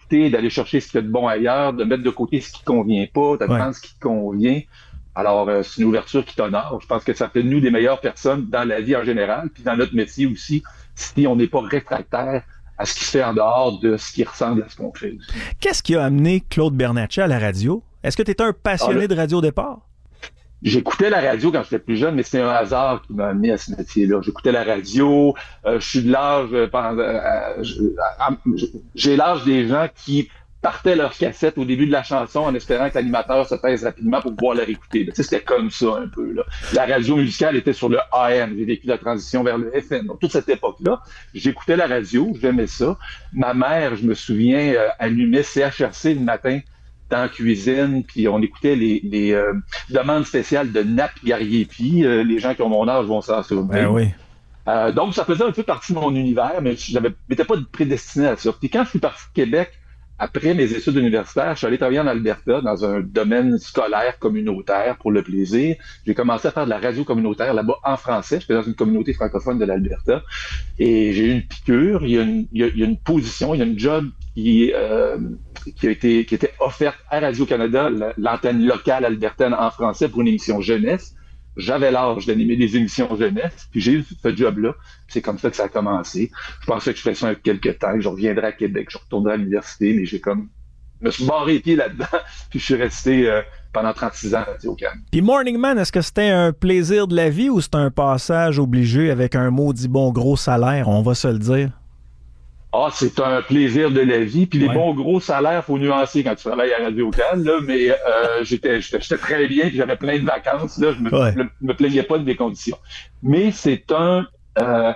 d'écarter, d'aller chercher ce qu'il y a de bon ailleurs, de mettre de côté ce qui convient pas, de Ouais. prendre ce qui convient. Alors, c'est une ouverture qui t'honore. Je pense que ça fait de nous des meilleures personnes dans la vie en général, puis dans notre métier aussi, si on n'est pas réfractaire à ce qui se fait en dehors de ce qui ressemble à ce qu'on fait aussi. Qu'est-ce qui a amené Claude Bernatchez à la radio? Est-ce que tu étais un Alors là, passionné de radio au départ? j'écoutais la radio quand j'étais plus jeune, mais c'est un hasard qui m'a amené à ce métier-là. J'écoutais la radio, je suis de l'âge, j'ai l'âge des gens qui partaient leur cassette au début de la chanson en espérant que l'animateur se taise rapidement pour pouvoir la réécouter. Tu sais, c'était comme ça un peu, là. La radio musicale était sur le AM. J'ai vécu la transition vers le FM. Donc, toute cette époque-là, j'écoutais la radio, j'aimais ça. Ma mère, je me souviens, allumait CHRC le matin dans la cuisine, puis on écoutait les demandes spéciales de Nap Gariepi. Les gens qui ont mon âge vont s'en Ben souvenir. oui. Donc, ça faisait un peu partie de mon univers, mais je m'étais pas prédestiné à ça. Puis quand je suis parti de Québec, après mes études universitaires, je suis allé travailler en Alberta dans un domaine scolaire communautaire pour le plaisir. J'ai commencé à faire de la radio communautaire là-bas en français. J'étais dans une communauté francophone de l'Alberta et j'ai eu une piqûre. Il y a une position, il y a une job qui était offerte à Radio-Canada, l'antenne locale albertaine en français pour une émission jeunesse. J'avais l'âge d'animer des émissions jeunesse, puis j'ai eu ce job-là. C'est comme ça que ça a commencé. Je pensais que je ferais ça quelques temps, que je reviendrais à Québec, je retournerais à l'université, mais je me suis barré les pieds là-dedans, puis je suis resté pendant 36 ans à Radio-Can. Puis Morning Man, est-ce que c'était un plaisir de la vie ou c'était un passage obligé avec un maudit bon gros salaire, on va se le dire? Ah, c'est un plaisir de la vie. Puis les Ouais. bons gros salaires, faut nuancer quand tu travailles à Radio-Can, là, mais j'étais très bien, puis j'avais plein de vacances, là, Ouais. me plaignais pas de mes conditions. Mais euh,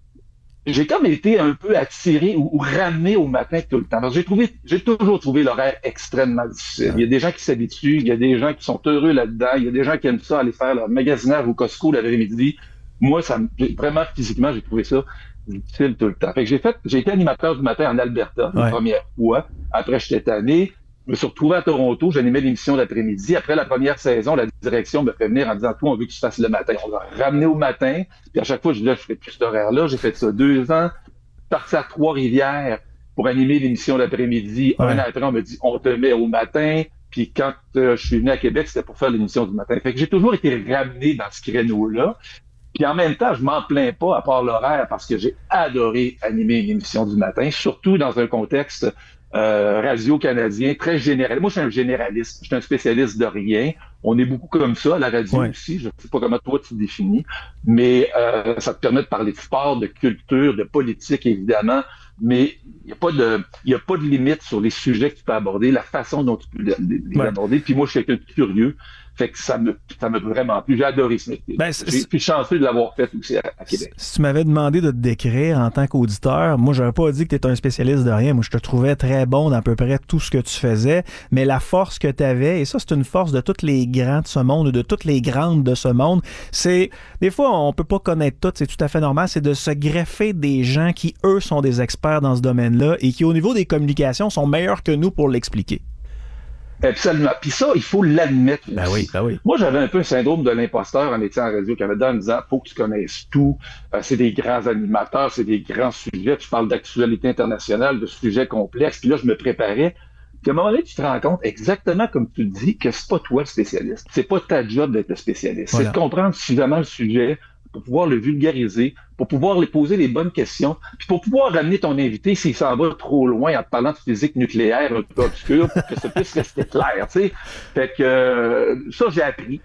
j'ai comme été un peu attiré ou ramené au matin tout le temps. Parce que j'ai toujours trouvé l'horaire extrêmement difficile. Il y a des gens qui s'habituent, il y a des gens qui sont heureux là-dedans, il y a des gens qui aiment ça aller faire leur magasinaire au Costco l'après-midi. Moi, vraiment physiquement, j'ai trouvé ça difficile tout le temps. Fait que j'ai été animateur du matin en Alberta, la Ouais. première fois. Après, j'étais tanné. Je me suis retrouvé à Toronto, j'animais l'émission d'après-midi. Après la première saison, la direction me fait venir en disant, toi, on veut que tu fasses le matin. On va ramener au matin. Puis à chaque fois, je dis, là, je ferai plus cet horaire-là. J'ai fait ça 2 ans. Parti à Trois-Rivières pour animer l'émission d'après-midi. Ouais. Un an après, on me dit, on te met au matin. Puis quand je suis venu à Québec, c'était pour faire l'émission du matin. Fait que j'ai toujours été ramené dans ce créneau-là. Puis en même temps, je m'en plains pas à part l'horaire parce que j'ai adoré animer une émission du matin, surtout dans un contexte radio-canadien très général. Moi, je suis un généraliste, je suis un spécialiste de rien. On est beaucoup comme ça à la radio Ouais. aussi. Je ne sais pas comment toi tu te définis, mais ça te permet de parler de sport, de culture, de politique, évidemment. Mais il n'y a pas de limite sur les sujets que tu peux aborder, la façon dont tu peux les Ouais. aborder. Puis moi, je suis quelqu'un de curieux. Fait que ça m'a vraiment plu. J'ai adoré ce métier. Ben, J'ai suis chanceux de l'avoir fait aussi à Québec. Si tu m'avais demandé de te décrire en tant qu'auditeur, moi, j'aurais pas dit que tu étais un spécialiste de rien. Moi, je te trouvais très bon dans à peu près tout ce que tu faisais. Mais la force que tu avais, et ça, c'est une force de tous les grands de ce monde, ou de toutes les grandes de ce monde, c'est, des fois, on peut pas connaître tout, c'est tout à fait normal, c'est de se greffer des gens qui, eux, sont des experts dans ce domaine-là et qui, au niveau des communications, sont meilleurs que nous pour l'expliquer. Absolument. Puis ça, il faut l'admettre Ben aussi. oui, ben oui. Moi, j'avais un peu un syndrome de l'imposteur en étant à Radio-Canada en me disant, faut que tu connaisses tout. C'est des grands animateurs, c'est des grands sujets. Tu parles d'actualité internationale, de sujets complexes. Puis là, je me préparais. Puis à un moment donné, tu te rends compte, exactement comme tu le dis, que c'est pas toi le spécialiste. C'est pas ta job d'être le spécialiste. Voilà. C'est de comprendre suffisamment le sujet pour pouvoir le vulgariser, pour pouvoir lui poser les bonnes questions, puis pour pouvoir ramener ton invité s'il s'en va trop loin en te parlant de physique nucléaire un peu obscure, pour que ça puisse rester clair, tu sais. Fait que ça, j'ai appris.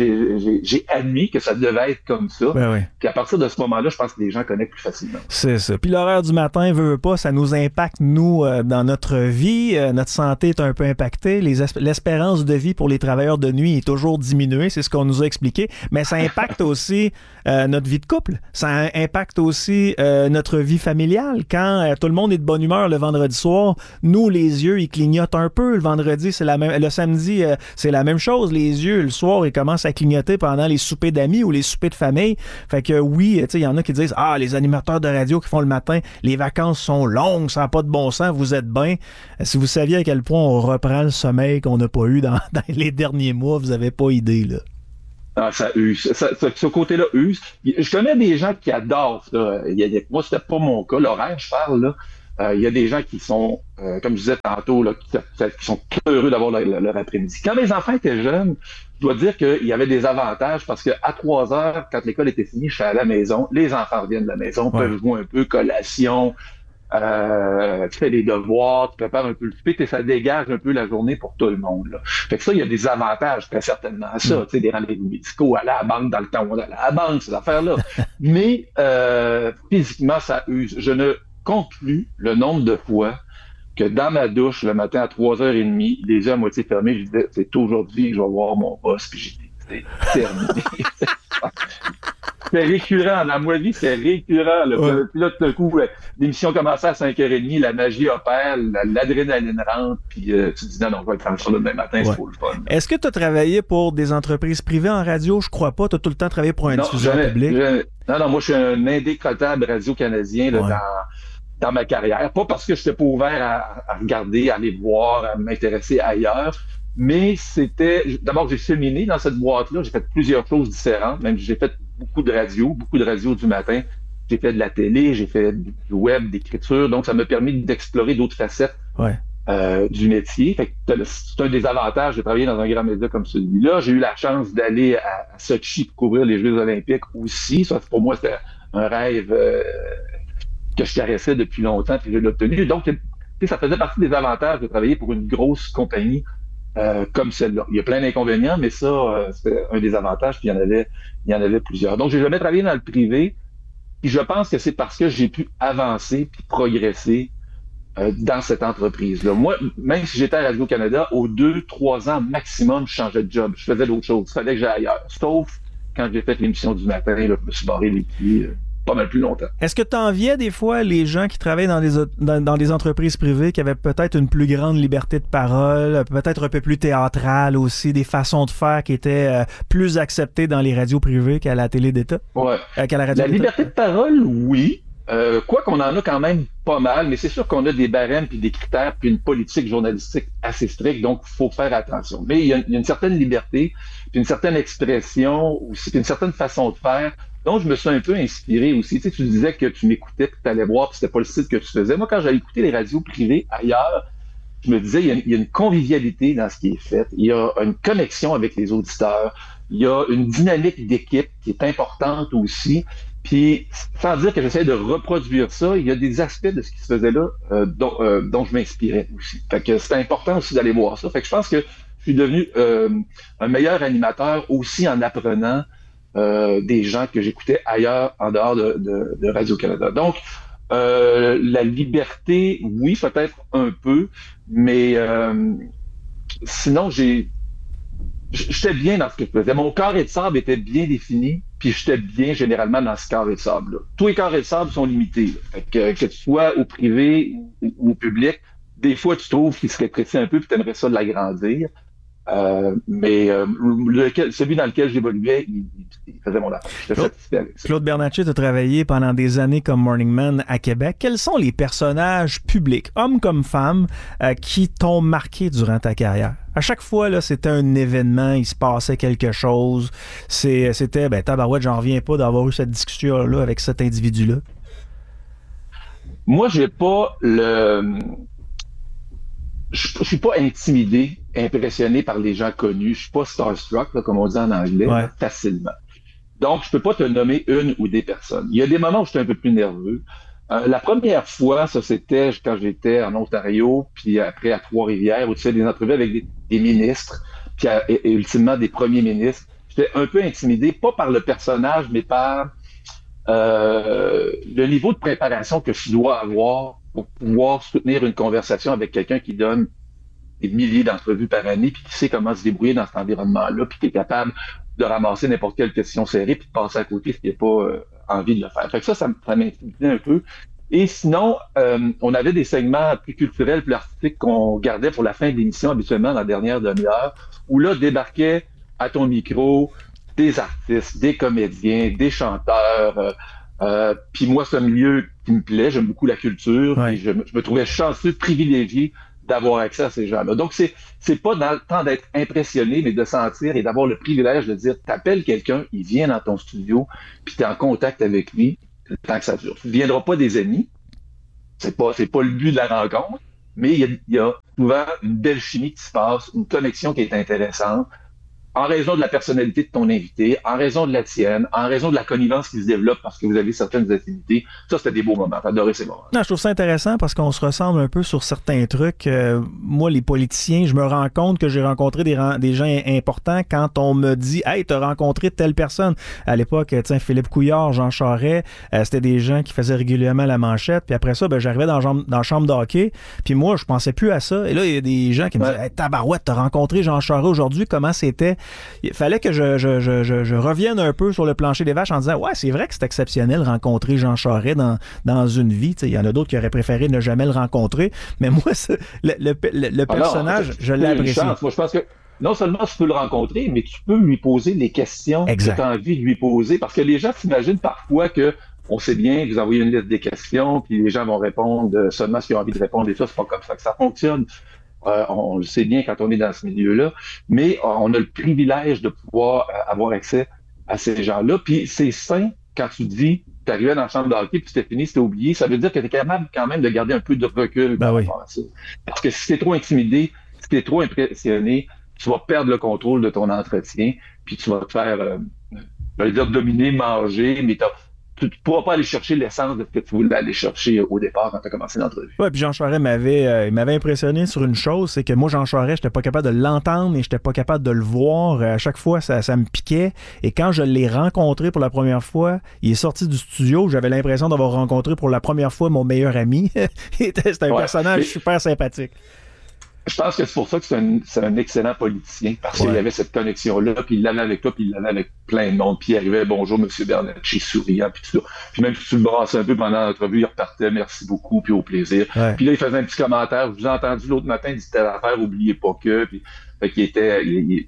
J'ai admis que ça devait être comme ça. Ben oui. Puis à partir de ce moment-là, je pense que les gens connaissent plus facilement. C'est ça. Puis l'horaire du matin, veut pas, ça nous impacte, nous, dans notre vie. Notre santé est un peu impactée. L'espérance de vie pour les travailleurs de nuit est toujours diminuée. C'est ce qu'on nous a expliqué. Mais ça impacte aussi notre vie de couple. Ça impacte aussi notre vie familiale. Quand tout le monde est de bonne humeur le vendredi soir, nous, les yeux, ils clignotent un peu. Le vendredi, c'est la même. Le samedi, c'est la même chose. Les yeux, le soir, ils commencent à clignoter pendant les soupers d'amis ou les soupers de famille. Fait que oui, tu sais, il y en a qui disent, ah, les animateurs de radio qui font le matin, les vacances sont longues, ça n'a pas de bon sens, vous êtes bien. Si vous saviez à quel point on reprend le sommeil qu'on n'a pas eu dans les derniers mois, vous n'avez pas idée, là. Ah, ça use. Ce côté-là use. Je connais des gens qui adorent ça. Moi, c'était pas mon cas. L'horaire, je parle, là. Il y a des gens qui sont, comme je disais tantôt, là, qui sont heureux d'avoir leur après-midi. Quand mes enfants étaient jeunes, je dois dire qu'il y avait des avantages parce qu'à 3 heures, quand l'école était finie, je suis à la maison. Les enfants reviennent de la maison, peuvent jouer un peu, collation, tu fais les devoirs, tu prépares un peu le souper, et ça dégage un peu la journée pour tout le monde. Là. Fait que ça, il y a des avantages très certainement à ça. Tu sais, des rendez-vous médicaux, aller à la banque dans le temps où on allait à la banque, ces affaires-là. Mais physiquement, ça use. Je ne compte plus le nombre de fois que dans ma douche, le matin à 3h30, les yeux à moitié fermés, je disais, c'est aujourd'hui que je vais voir mon boss, puis j'ai dit, c'est terminé. C'est récurrent. Dans ma vie, c'est récurrent. Là. Ouais. Puis là, tout d'un coup, l'émission commençait à 5h30, la magie opère, l'adrénaline rentre, puis tu te dis, non, on va être faire ça le demain matin, c'est trop le fun. Est-ce que tu as travaillé pour des entreprises privées en radio? Je crois pas. Tu as tout le temps travaillé pour un diffuseur public. Non, moi, je suis un indécrottable radio-canadien là, dans ma carrière. Pas parce que je n'étais pas ouvert à regarder, à aller voir, à m'intéresser ailleurs, mais c'était... D'abord, j'ai cheminé dans cette boîte-là. J'ai fait plusieurs choses différentes. Même j'ai fait beaucoup de radio du matin. J'ai fait de la télé, j'ai fait du web, d'écriture. Donc, ça m'a permis d'explorer d'autres facettes du métier. Fait que c'est un des avantages de travailler dans un grand média comme celui-là. J'ai eu la chance d'aller à Sochi pour couvrir les Jeux olympiques aussi. Ça, pour moi, c'était un rêve que je caressais depuis longtemps, puis je l'ai obtenu. Donc, ça faisait partie des avantages de travailler pour une grosse compagnie comme celle-là. Il y a plein d'inconvénients, mais ça, c'était un des avantages, puis il y en avait plusieurs. Donc, j'ai jamais travaillé dans le privé, puis je pense que c'est parce que j'ai pu avancer puis progresser dans cette entreprise-là. Moi, même si j'étais à Radio-Canada, aux 2-3 ans maximum, je changeais de job. Je faisais d'autres choses. Il fallait que j'aille ailleurs. Sauf quand j'ai fait l'émission du matin, là, je me suis barré les pieds pas mal plus longtemps. Est-ce que tu enviais des fois les gens qui travaillent dans des entreprises privées qui avaient peut-être une plus grande liberté de parole, peut-être un peu plus théâtrale aussi, des façons de faire qui étaient plus acceptées dans les radios privées qu'à la télé d'État? Ouais. Qu'à la radio La d'État? liberté de parole, oui. Quoi qu'on en a quand même pas mal, mais c'est sûr qu'on a des barèmes, puis des critères, puis une politique journalistique assez stricte, donc il faut faire attention. Mais il y a une certaine liberté, puis une certaine expression, aussi, puis une certaine façon de faire, dont je me suis un peu inspiré aussi. Tu sais, tu disais que tu m'écoutais, puis tu allais voir, puis c'était pas le site que tu faisais. Moi, quand j'allais écouter les radios privées ailleurs, je me disais, il y a une convivialité dans ce qui est fait, il y a une connexion avec les auditeurs, il y a une dynamique d'équipe qui est importante aussi. Puis, sans dire que j'essaie de reproduire ça, il y a des aspects de ce qui se faisait là dont je m'inspirais aussi. Fait que c'est important aussi d'aller voir ça. Fait que je pense que je suis devenu un meilleur animateur aussi en apprenant des gens que j'écoutais ailleurs en dehors de Radio-Canada. Donc, la liberté, oui, peut-être un peu, mais sinon, j'étais bien dans ce que je faisais. Mon carré de sable était bien défini, puis j'étais bien généralement dans ce carré de sable-là. Tous les carrés de sable sont limités. Fait que tu sois au privé ou au public, des fois tu trouves qu'il serait précis un peu, puis tu aimerais ça de l'agrandir. Mais celui dans lequel j'évoluais, il faisait mon affaire. J'étais satisfait avec ça. Claude Bernatchez, tu as travaillé pendant des années comme Morning Man à Québec. Quels sont les personnages publics, hommes comme femmes, qui t'ont marqué durant ta carrière? À chaque fois, là, c'était un événement, il se passait quelque chose. C'était, tabarouette, j'en reviens pas d'avoir eu cette discussion-là avec cet individu-là. Moi, j'ai pas je suis pas intimidé, impressionné par les gens connus. Je suis pas starstruck, là, comme on dit en anglais, facilement. Donc, je peux pas te nommer une ou des personnes. Il y a des moments où j'étais un peu plus nerveux. La première fois, ça, c'était quand j'étais en Ontario, puis après à Trois-Rivières, où tu fais des entrevues avec des ministres, puis et ultimement des premiers ministres. J'étais un peu intimidé, pas par le personnage, mais par le niveau de préparation que je dois avoir pour pouvoir soutenir une conversation avec quelqu'un qui donne des milliers d'entrevues par année, puis qui sait comment se débrouiller dans cet environnement-là, puis qui est capable de ramasser n'importe quelle question serrée, puis de passer à côté s'il n'a pas envie de le faire. Fait que ça m'intimidait un peu. Et sinon, on avait des segments plus culturels, plus artistiques qu'on gardait pour la fin de l'émission, habituellement, dans la dernière demi-heure, où là, débarquaient à ton micro des artistes, des comédiens, des chanteurs. Puis moi, c'est un milieu qui me plaît. J'aime beaucoup la culture. Ouais. Et je me trouvais chanceux, privilégié d'avoir accès à ces gens-là. Donc, c'est pas dans le temps d'être impressionné, mais de sentir et d'avoir le privilège de dire, t'appelles quelqu'un, il vient dans ton studio, puis t'es en contact avec lui, le temps que ça dure. Tu ne deviendras pas des amis, c'est pas le but de la rencontre, mais il y a souvent une belle chimie qui se passe, une connexion qui est intéressante en raison de la personnalité de ton invité, en raison de la tienne, en raison de la connivence qui se développe parce que vous avez certaines affinités. Ça, c'était des beaux moments. J'ai adoré ces moments. Non, je trouve ça intéressant parce qu'on se ressemble un peu sur certains trucs. Moi, les politiciens, je me rends compte que j'ai rencontré des gens importants quand on me dit « Hey, t'as rencontré telle personne. » À l'époque, tiens, Philippe Couillard, Jean Charest, c'était des gens qui faisaient régulièrement la manchette. Puis après ça, ben, j'arrivais dans la chambre d'hockey. Puis moi, je pensais plus à ça. Et là, il y a des gens qui me disaient « Hey, tabarouette, t'as rencontré Jean Charest aujourd'hui. Comment c'était? » Il fallait que je revienne un peu sur le plancher des vaches en disant « Ouais, c'est vrai que c'est exceptionnel rencontrer Jean Charest dans une vie. » Il y en a d'autres qui auraient préféré ne jamais le rencontrer. Mais moi, le personnage, alors, je l'ai apprécié. Moi, je pense que non seulement tu peux le rencontrer, mais tu peux lui poser les questions que tu as envie de lui poser. Parce que les gens s'imaginent parfois que on sait bien, vous envoyez une liste des questions, puis les gens vont répondre seulement ce qu'ils ont envie de répondre. Et ça, c'est pas comme ça que ça fonctionne. On le sait bien quand on est dans ce milieu-là, mais on a le privilège de pouvoir avoir accès à ces gens-là. Puis c'est sain quand tu dis, tu arrivais dans la chambre de hockey, puis c'était fini, c'était oublié. Ça veut dire que tu es capable quand même de garder un peu de recul par rapport à ça. Parce que si tu es trop intimidé, si tu es trop impressionné, tu vas perdre le contrôle de ton entretien, puis tu vas te faire, je vais dire, dominer, manger, mais tu ne pourras pas aller chercher l'essence de ce que tu voulais aller chercher au départ quand tu as commencé l'entrevue. Oui, puis Jean Charest m'avait impressionné sur une chose, c'est que moi, Jean Charest, j'étais pas capable de l'entendre et j'étais pas capable de le voir. À chaque fois, ça me piquait. Et quand je l'ai rencontré pour la première fois, il est sorti du studio, j'avais l'impression d'avoir rencontré pour la première fois mon meilleur ami. C'était un personnage super sympathique. Je pense que c'est pour ça que c'est un excellent politicien, parce qu'il y avait cette connexion-là, puis il l'avait avec toi, puis il l'avait avec plein de monde, puis il arrivait « Bonjour, M. Bernatchez », souriant, puis tout ça. Puis même si tu le brassais un peu pendant l'entrevue, il repartait « Merci beaucoup », puis au plaisir. Puis là, il faisait un petit commentaire. Je vous ai entendu l'autre matin, il dit « Telle affaire, oubliez pas que », puis fait qu'il était...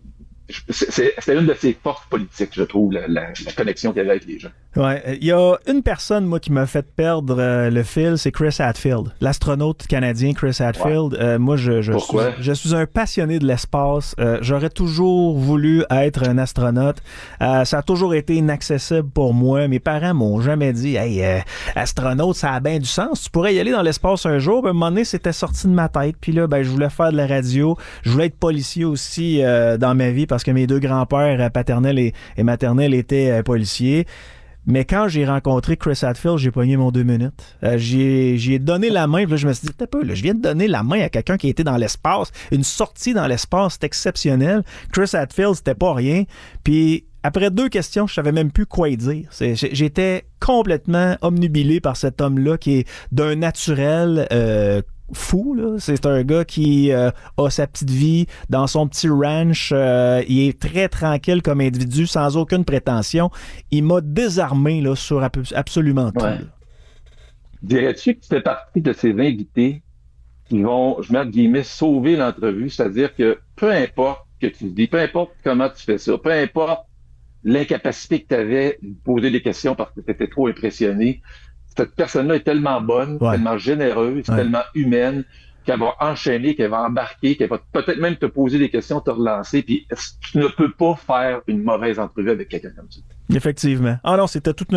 C'était une de ses forces politiques, je trouve, la connexion qu'il y avait avec les gens. Ouais, il y a une personne, moi, qui m'a fait perdre le fil, c'est Chris Hadfield, l'astronaute canadien Chris Hadfield. Moi, je suis un passionné de l'espace. J'aurais toujours voulu être un astronaute. Ça a toujours été inaccessible pour moi. Mes parents m'ont jamais dit « Hey, astronaute, ça a bien du sens. Tu pourrais y aller dans l'espace un jour. » À un moment donné, c'était sorti de ma tête. Puis là, je voulais faire de la radio. Je voulais être policier aussi dans ma vie parce que mes deux grands-pères paternels et maternels étaient policiers. Mais quand j'ai rencontré Chris Hadfield, j'ai pogné mon 2 minutes. J'y ai donné la main, puis là, je me suis dit, je viens de donner la main à quelqu'un qui a été dans l'espace. Une sortie dans l'espace, c'est exceptionnel. Chris Hadfield, c'était pas rien. Puis après 2 questions, je savais même plus quoi y dire. J'étais complètement omnubilé par cet homme-là qui est d'un naturel fou, là. C'est un gars qui a sa petite vie dans son petit ranch. Il est très tranquille comme individu, sans aucune prétention. Il m'a désarmé là, sur absolument tout. Ouais. Dirais-tu que tu fais partie de ces invités qui vont, je mets entre guillemets, sauver l'entrevue? C'est-à-dire que peu importe ce que tu dis, peu importe comment tu fais ça, peu importe l'incapacité que tu avais de poser des questions parce que tu étais trop impressionné, cette personne-là est tellement bonne, tellement généreuse, tellement humaine, qu'elle va enchaîner, qu'elle va embarquer, qu'elle va peut-être même te poser des questions, te relancer, puis tu ne peux pas faire une mauvaise entrevue avec quelqu'un comme ça. Effectivement. Ah non, c'était tout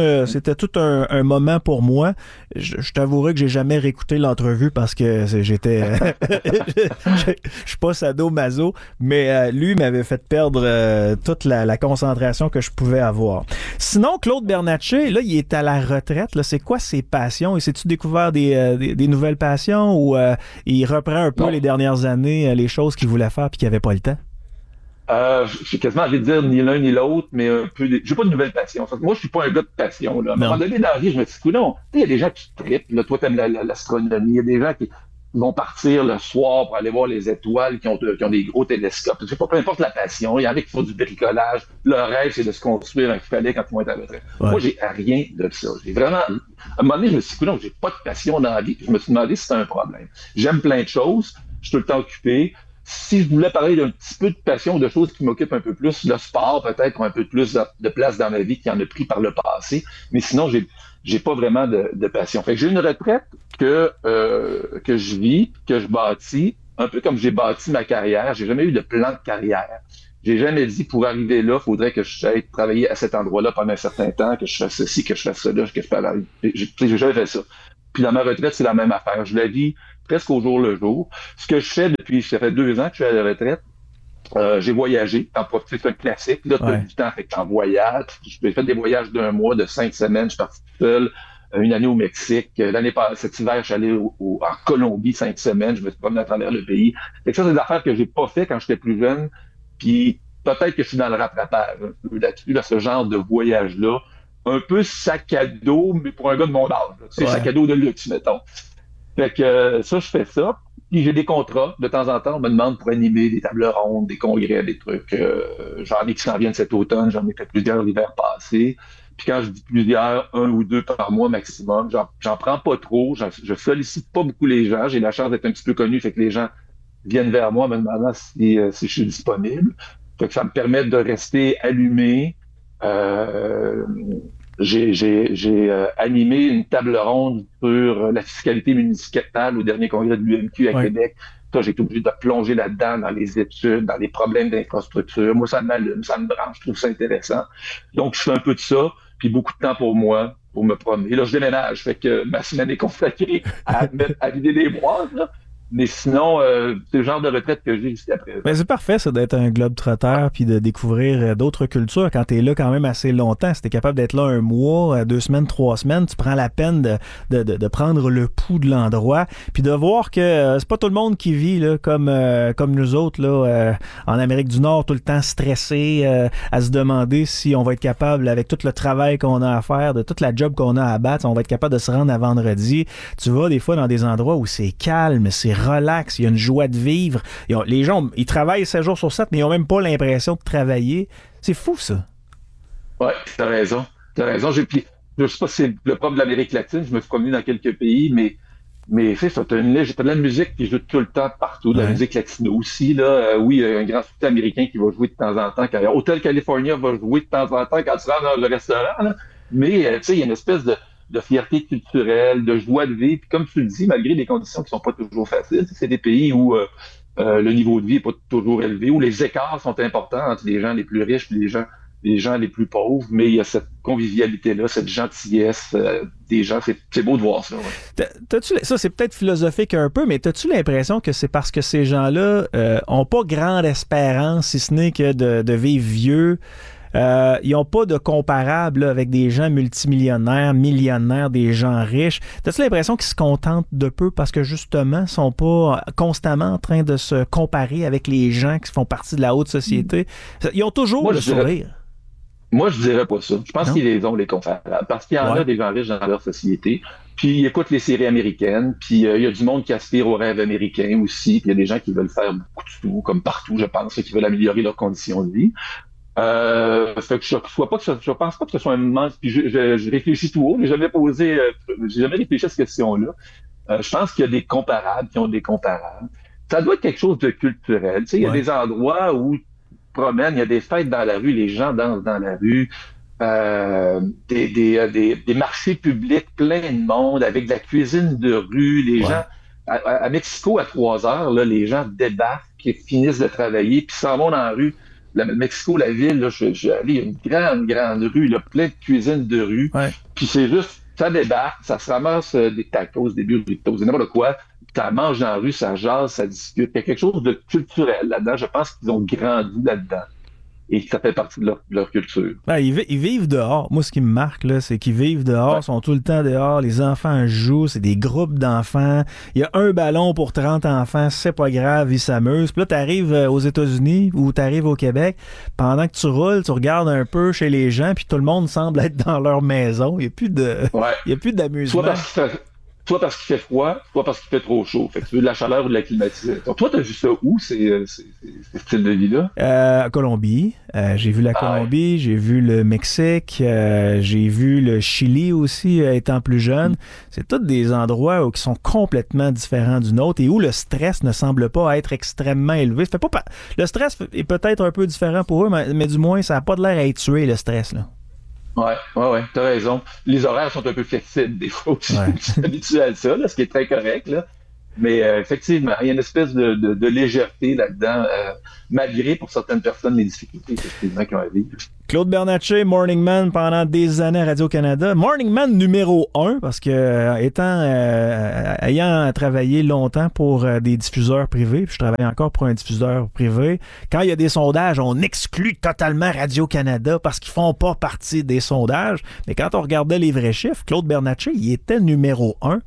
un moment pour moi. Je t'avouerai que j'ai jamais réécouté l'entrevue parce que j'étais... je suis pas sadomaso, mais lui m'avait fait perdre toute la concentration que je pouvais avoir. Sinon, Claude Bernatchez, là, il est à la retraite. Là, c'est quoi ses passions? Et s'est-tu découvert des nouvelles passions ou il reprend un peu les dernières années les choses qu'il voulait faire puis qu'il n'avait pas le temps? J'ai quasiment envie de dire ni l'un ni l'autre, mais un peu. J'ai pas de nouvelle passion. Moi, je suis pas un gars de passion. Là. À un moment donné, dans la vie, je me dis, non, il y a des gens qui trippent. Là, toi, t'aimes l'astronomie. Il y a des gens qui vont partir le soir pour aller voir les étoiles, qui ont des gros télescopes. Je sais pas, peu importe la passion. Il y en a qui font du bricolage. Leur rêve, c'est de se construire un palais quand ils vont être à la retraite. Moi, j'ai rien de ça. J'ai vraiment. À un moment donné, je me suis dit, non, j'ai pas de passion dans la vie. Je me suis demandé si c'était un problème. J'aime plein de choses. Je suis tout le temps occupé. Si je voulais parler d'un petit peu de passion, de choses qui m'occupent un peu plus, le sport peut-être, un peu plus de place dans ma vie qui en a pris par le passé. Mais sinon, j'ai pas vraiment de passion. Fait que j'ai une retraite que je vis, que je bâtis, un peu comme j'ai bâti ma carrière. J'ai jamais eu de plan de carrière. J'ai jamais dit, pour arriver là, faudrait que je aille travailler à cet endroit-là pendant un certain temps, que je fasse ceci, que je fasse cela, que je parle. J'ai jamais fait ça. Puis dans ma retraite, c'est la même affaire. Je la vis presque au jour le jour. Ce que je fais depuis, ça fait 2 ans que je suis à la retraite, j'ai voyagé, t'en profites, c'est un classique. Là, tu as du temps, fait que t'en voyages. J'ai fait des voyages d'1 mois, de 5 semaines. Je suis parti tout seul. Une année au Mexique. L'année passée, cet hiver, je suis allé en Colombie 5 semaines. Je me suis promené à travers le pays. Fait que ça, c'est des affaires que j'ai pas fait quand j'étais plus jeune. Puis peut-être que je suis dans le rattrapage un peu là-dessus, là, ce genre de voyage-là. Un peu sac à dos, mais pour un gars de mon âge. C'est sac à dos de luxe, mettons. Fait que ça, je fais ça. Puis j'ai des contrats. De temps en temps, on me demande pour animer des tables rondes, des congrès, des trucs. J'en ai qui s'en viennent cet automne. J'en ai fait plusieurs l'hiver passé. Puis quand je dis plusieurs, 1 ou 2 par mois maximum, j'en prends pas trop. Je sollicite pas beaucoup les gens. J'ai la chance d'être un petit peu connu, fait que les gens viennent vers moi me demandant si je suis disponible. Fait que ça me permet de rester allumé. Euh, j'ai animé une table ronde sur la fiscalité municipale au dernier congrès de l'UMQ à Québec. Ça, j'ai été obligé de plonger là-dedans, dans les études, dans les problèmes d'infrastructure. Moi, ça m'allume, ça me branche, je trouve ça intéressant. Donc, je fais un peu de ça, puis beaucoup de temps pour moi, pour me promener. Là, je déménage, fait que ma semaine est consacrée à vider des boîtes, là. Mais sinon, c'est le genre de retraite que j'ai jusqu'à présent. Mais c'est parfait, ça, d'être un globe-trotteur puis de découvrir d'autres cultures quand t'es là quand même assez longtemps. Si t'es capable d'être là 1 mois, 2 semaines, 3 semaines, tu prends la peine de prendre le pouls de l'endroit puis de voir que c'est pas tout le monde qui vit là comme nous autres là en Amérique du Nord, tout le temps stressé à se demander si on va être capable, avec tout le travail qu'on a à faire, de toute la job qu'on a à battre, on va être capable de se rendre à vendredi. Tu vas des fois dans des endroits où c'est calme, c'est relax, il y a une joie de vivre. Les gens, ils travaillent 7 jours sur 7, mais ils n'ont même pas l'impression de travailler. C'est fou, ça. Ouais, t'as raison. T'as raison. Je sais pas si c'est le propre de l'Amérique latine, je me suis promené dans quelques pays, mais c'est ça, t'as de la musique qui joue tout le temps partout, de la musique latino aussi, là. Oui, il y a un grand succès américain qui va jouer de temps en temps. Hotel California va jouer de temps en temps quand tu rentres dans le restaurant, là. Mais, tu sais, il y a une espèce de fierté culturelle, de joie de vivre. Puis comme tu le dis, malgré des conditions qui sont pas toujours faciles, c'est des pays où le niveau de vie est pas toujours élevé, où les écarts sont importants entre les gens les plus riches et les gens les plus pauvres, mais il y a cette convivialité-là, cette gentillesse des gens. C'est beau de voir ça. Ouais. Ça, c'est peut-être philosophique un peu, mais as-tu l'impression que c'est parce que ces gens-là ont pas grande espérance, si ce n'est que de vivre vieux? Ils n'ont pas de comparable là, avec des gens multimillionnaires, millionnaires, des gens riches. T'as-tu l'impression qu'ils se contentent de peu parce que justement, ils sont pas constamment en train de se comparer avec les gens qui font partie de la haute société? Ils ont toujours le sourire. Moi, je dirais pas ça. Je pense qu'ils les ont, les comparables. Parce qu'il y en a des gens riches dans leur société. Puis ils écoutent les séries américaines. Puis il y a du monde qui aspire au rêve américain aussi. Puis il y a des gens qui veulent faire beaucoup de sous, comme partout, je pense, qui veulent améliorer leurs conditions de vie. Fait que je pense pas que ce soit un manque. Puis je réfléchis tout haut, mais j'ai jamais réfléchi à cette question-là. Je pense qu'il y a des comparables qui ont des comparables. Ça doit être quelque chose de culturel. Tu sais, il y a des endroits où tu te promènes, il y a des fêtes dans la rue, les gens dansent dans la rue, des marchés publics plein de monde, avec de la cuisine de rue, les gens. À Mexico, à 3 heures, là, les gens débarquent, qui finissent de travailler, puis s'en vont dans la rue. Mexico, la ville, là, je suis allé, il y a une grande rue, là, plein de cuisines de rue. Puis c'est juste, ça débarque, ça se ramasse des tacos, des burritos, n'importe quoi. Ça mange dans la rue, ça jase, ça discute. Il y a quelque chose de culturel là-dedans. Je pense qu'ils ont grandi là-dedans. Et que ça fait partie de leur culture. Ben, ils vivent dehors. Moi, ce qui me marque, là, c'est qu'ils vivent dehors, sont tout le temps dehors. Les enfants jouent, c'est des groupes d'enfants. Il y a un ballon pour 30 enfants, c'est pas grave, ils s'amusent. Puis là, t'arrives aux États-Unis ou t'arrives au Québec, pendant que tu roules, tu regardes un peu chez les gens, puis tout le monde semble être dans leur maison. Il n'y a plus d'amusement. Soit parce qu'il fait froid, soit parce qu'il fait trop chaud. Fait que tu veux de la chaleur ou de la climatisation. Toi, t'as vu ça où, ces styles de vie-là? Colombie. J'ai vu la Colombie, j'ai vu le Mexique, j'ai vu le Chili aussi, étant plus jeune. C'est tous des endroits qui sont complètement différents du nôtre et où le stress ne semble pas être extrêmement élevé. Le stress est peut-être un peu différent pour eux, mais du moins, ça n'a pas de l'air à être tué, le stress, là. Ouais, t'as raison. Les horaires sont un peu flexibles des fois aussi. Je suis habitué à ça, là, ce qui est très correct, là. Mais effectivement, il y a une espèce de légèreté là-dedans, malgré pour certaines personnes les difficultés effectivement qu'ils ont à vivre. Claude Bernatchez, Morning Man pendant des années à Radio-Canada. Morning Man numéro 1, parce que ayant travaillé longtemps pour des diffuseurs privés, puis je travaille encore pour un diffuseur privé, quand il y a des sondages, on exclut totalement Radio-Canada parce qu'ils font pas partie des sondages. Mais quand on regardait les vrais chiffres, Claude Bernatchez, il était numéro 1.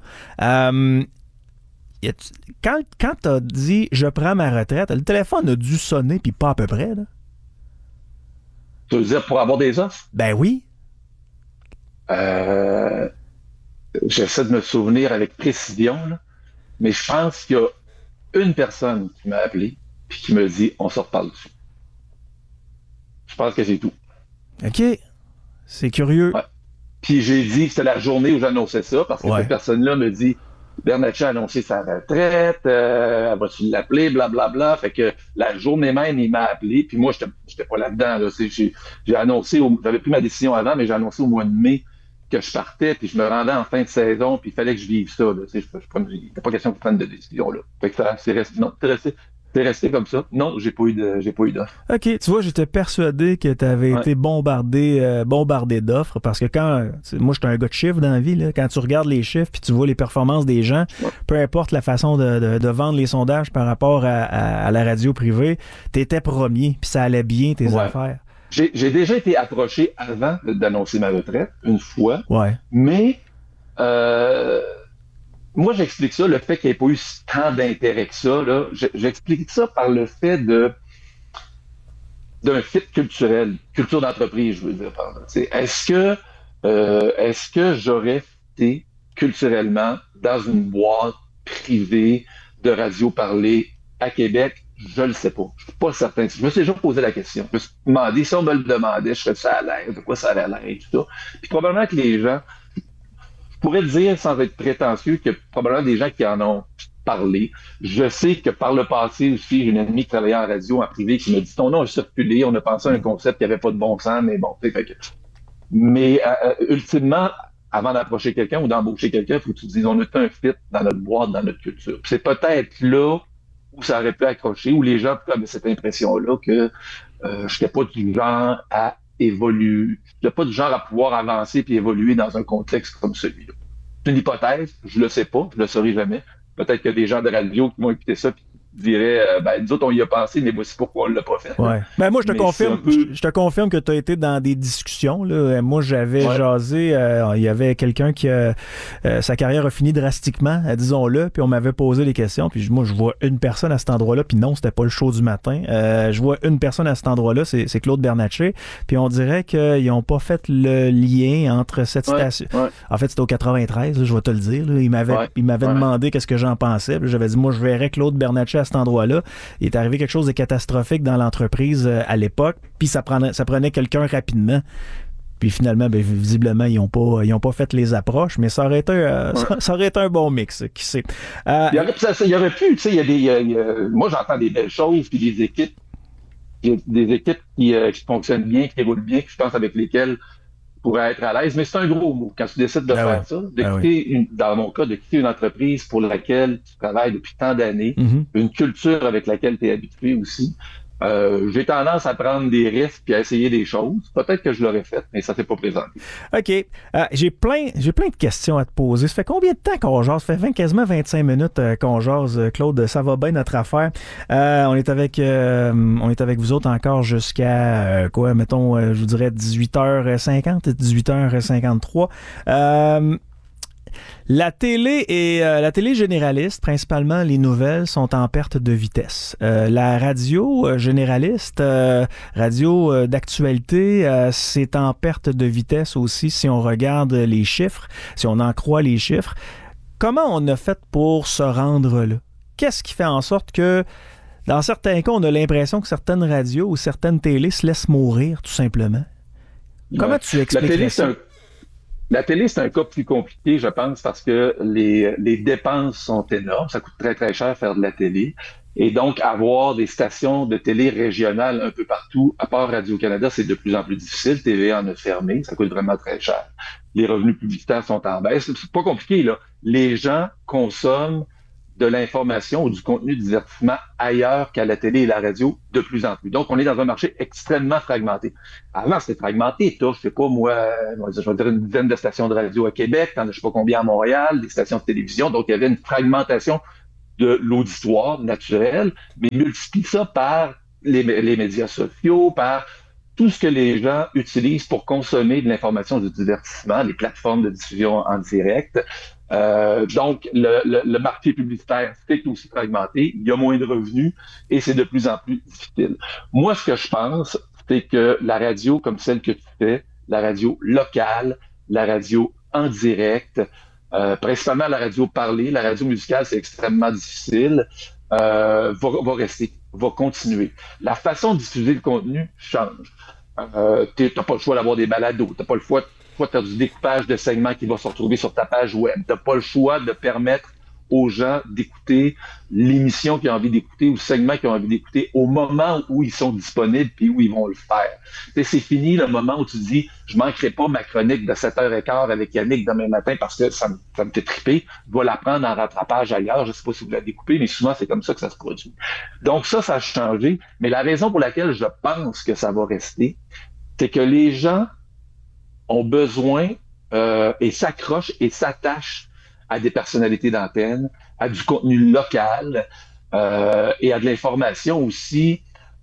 Quand tu as dit « je prends ma retraite », le téléphone a dû sonner, puis pas à peu près, là. Tu veux dire pour avoir des offres? Ben oui. J'essaie de me souvenir avec précision, là, mais je pense qu'il y a une personne qui m'a appelé puis qui me dit on se reparle dessus. Je pense que c'est tout. OK. C'est curieux. Ouais. Puis j'ai dit, c'était la journée où j'annonçais ça, parce que cette personne-là me dit Bernatchez a annoncé sa retraite, vas-tu l'appeler, blablabla. Fait que la journée même, il m'a appelé, puis moi, j'étais pas là-dedans. Là. J'ai annoncé, j'avais pris ma décision avant, mais j'ai annoncé au mois de mai que je partais, puis je me rendais en fin de saison, puis il fallait que je vive ça. Là. Il n'était pas question de prendre de décision. Là. Fait que ça, c'est resté comme ça. Non, j'ai pas eu d'offre. OK, tu vois, j'étais persuadé que tu avais été bombardé d'offres parce que moi, j'étais un gars de chiffres dans la vie, là, quand tu regardes les chiffres puis tu vois les performances des gens, peu importe la façon de vendre les sondages par rapport à la radio privée, tu étais premier puis ça allait bien tes affaires. J'ai déjà été approché avant d'annoncer ma retraite, une fois, mais moi, j'explique ça, le fait qu'il n'y ait pas eu tant d'intérêt que ça, là, j'explique ça par le fait d'un fit culturel, culture d'entreprise, je veux dire. Est-ce que j'aurais fité culturellement dans une boîte privée de radio parlée à Québec? Je le sais pas. Je suis pas certain. Je me suis déjà posé la question. Je me suis demandé, si on me le demandait, je serais ça à l'aise, de quoi ça avait l'air, tout ça. Puis probablement que les gens, je pourrais dire, sans être prétentieux, que probablement des gens qui en ont parlé. Je sais que par le passé aussi, j'ai une amie qui travaillait en radio, en privé, qui me dit ton nom a circulé, on a pensé à un concept qui n'avait pas de bon sens, mais bon, mais ultimement, avant d'approcher quelqu'un ou d'embaucher quelqu'un, il faut que tu te dises on a un fit dans notre boîte, dans notre culture. Puis c'est peut-être là où ça aurait pu accrocher, où les gens avaient cette impression-là que je n'étais pas du genre à évoluer. Je n'étais pas du genre à pouvoir avancer puis évoluer dans un contexte comme celui-là. C'est une hypothèse, je le sais pas, je le saurai jamais. Peut-être qu'il y a des gens de radio qui m'ont écouté ça puis qui diraient nous autres, on y a pensé, mais voici pourquoi on l'a pas fait. Ouais. Ben moi, je te confirme que tu as été dans des discussions. Là. Moi, j'avais jasé, il y avait quelqu'un qui sa carrière a fini drastiquement, disons-le, puis on m'avait posé les questions, puis moi, je vois une personne à cet endroit-là, puis non, c'était pas le show du matin. Je vois une personne à cet endroit-là, c'est Claude Bernatchez, puis on dirait qu'ils n'ont pas fait le lien entre cette station. Ouais. En fait, c'était au 93, là, je vais te le dire. Là. Il m'avait demandé qu'est-ce que j'en pensais, puis j'avais dit, moi, je verrais Claude Bernatchez à cet endroit-là. Il est arrivé quelque chose de catastrophique dans l'entreprise à l'époque, puis ça prenait quelqu'un rapidement. Puis finalement, visiblement, ils n'ont pas fait les approches, mais ça aurait été un bon mix, qui sait. Il y aurait pu, tu sais, moi j'entends des belles choses, puis des équipes qui fonctionnent bien, qui roulent bien, qui je pense avec lesquelles pourrait être à l'aise, mais c'est un gros mot quand tu décides de faire ça, dans mon cas, de quitter une entreprise pour laquelle tu travailles depuis tant d'années, une culture avec laquelle tu es habitué aussi. J'ai tendance à prendre des risques puis à essayer des choses. Peut-être que je l'aurais fait, mais ça s'est pas présenté. OK. J'ai plein de questions à te poser. Ça fait combien de temps qu'on jase? Ça fait quasiment 25 minutes qu'on jase, Claude. Ça va bien, notre affaire. On est avec vous autres encore jusqu'à, je vous dirais 18h50, 18h53. La télé généraliste, principalement les nouvelles, sont en perte de vitesse. La radio généraliste, radio d'actualité, c'est en perte de vitesse aussi si on regarde les chiffres, si on en croit les chiffres. Comment on a fait pour se rendre là? Qu'est-ce qui fait en sorte que, dans certains cas, on a l'impression que certaines radios ou certaines télés se laissent mourir, tout simplement? Comment tu expliques ça? La télé, c'est un cas plus compliqué, je pense, parce que les dépenses sont énormes. Ça coûte très, très cher faire de la télé. Et donc, avoir des stations de télé régionales un peu partout, à part Radio-Canada, c'est de plus en plus difficile. TVA en a fermé. Ça coûte vraiment très cher. Les revenus publicitaires sont en baisse. C'est pas compliqué, là. Les gens consomment de l'information ou du contenu de divertissement ailleurs qu'à la télé et la radio de plus en plus. Donc, on est dans un marché extrêmement fragmenté. Avant, c'était fragmenté. Tu as, je sais pas, moi, je vais dire une dizaine de stations de radio à Québec, t'en as je sais pas combien à Montréal, des stations de télévision. Donc, il y avait une fragmentation de l'auditoire naturel, mais multiplie ça par les médias sociaux, par tout ce que les gens utilisent pour consommer de l'information du divertissement, les plateformes de diffusion en direct. Donc, le marché publicitaire, c'est aussi fragmenté, il y a moins de revenus et c'est de plus en plus difficile. Moi, ce que je pense, c'est que la radio comme celle que tu fais, la radio locale, la radio en direct, principalement la radio parlée, la radio musicale, c'est extrêmement difficile, va rester, va continuer. La façon de diffuser le contenu change. T'as pas le choix d'avoir des balados, t'as pas le choix de faire du découpage de segments qui va se retrouver sur ta page web, t'as pas le choix de permettre aux gens d'écouter l'émission qu'ils ont envie d'écouter ou le segment qu'ils ont envie d'écouter au moment où ils sont disponibles puis où ils vont le faire. T'sais, c'est fini le moment où tu dis je manquerai pas ma chronique de 7h15 avec Yannick demain matin parce que ça me fait triper, je vais la prendre en rattrapage ailleurs, je sais pas si vous la découpez, mais souvent c'est comme ça que ça se produit. Donc ça a changé, mais la raison pour laquelle je pense que ça va rester, c'est que les gens ont besoin et s'accrochent et s'attachent à des personnalités d'antenne, à du contenu local et à de l'information aussi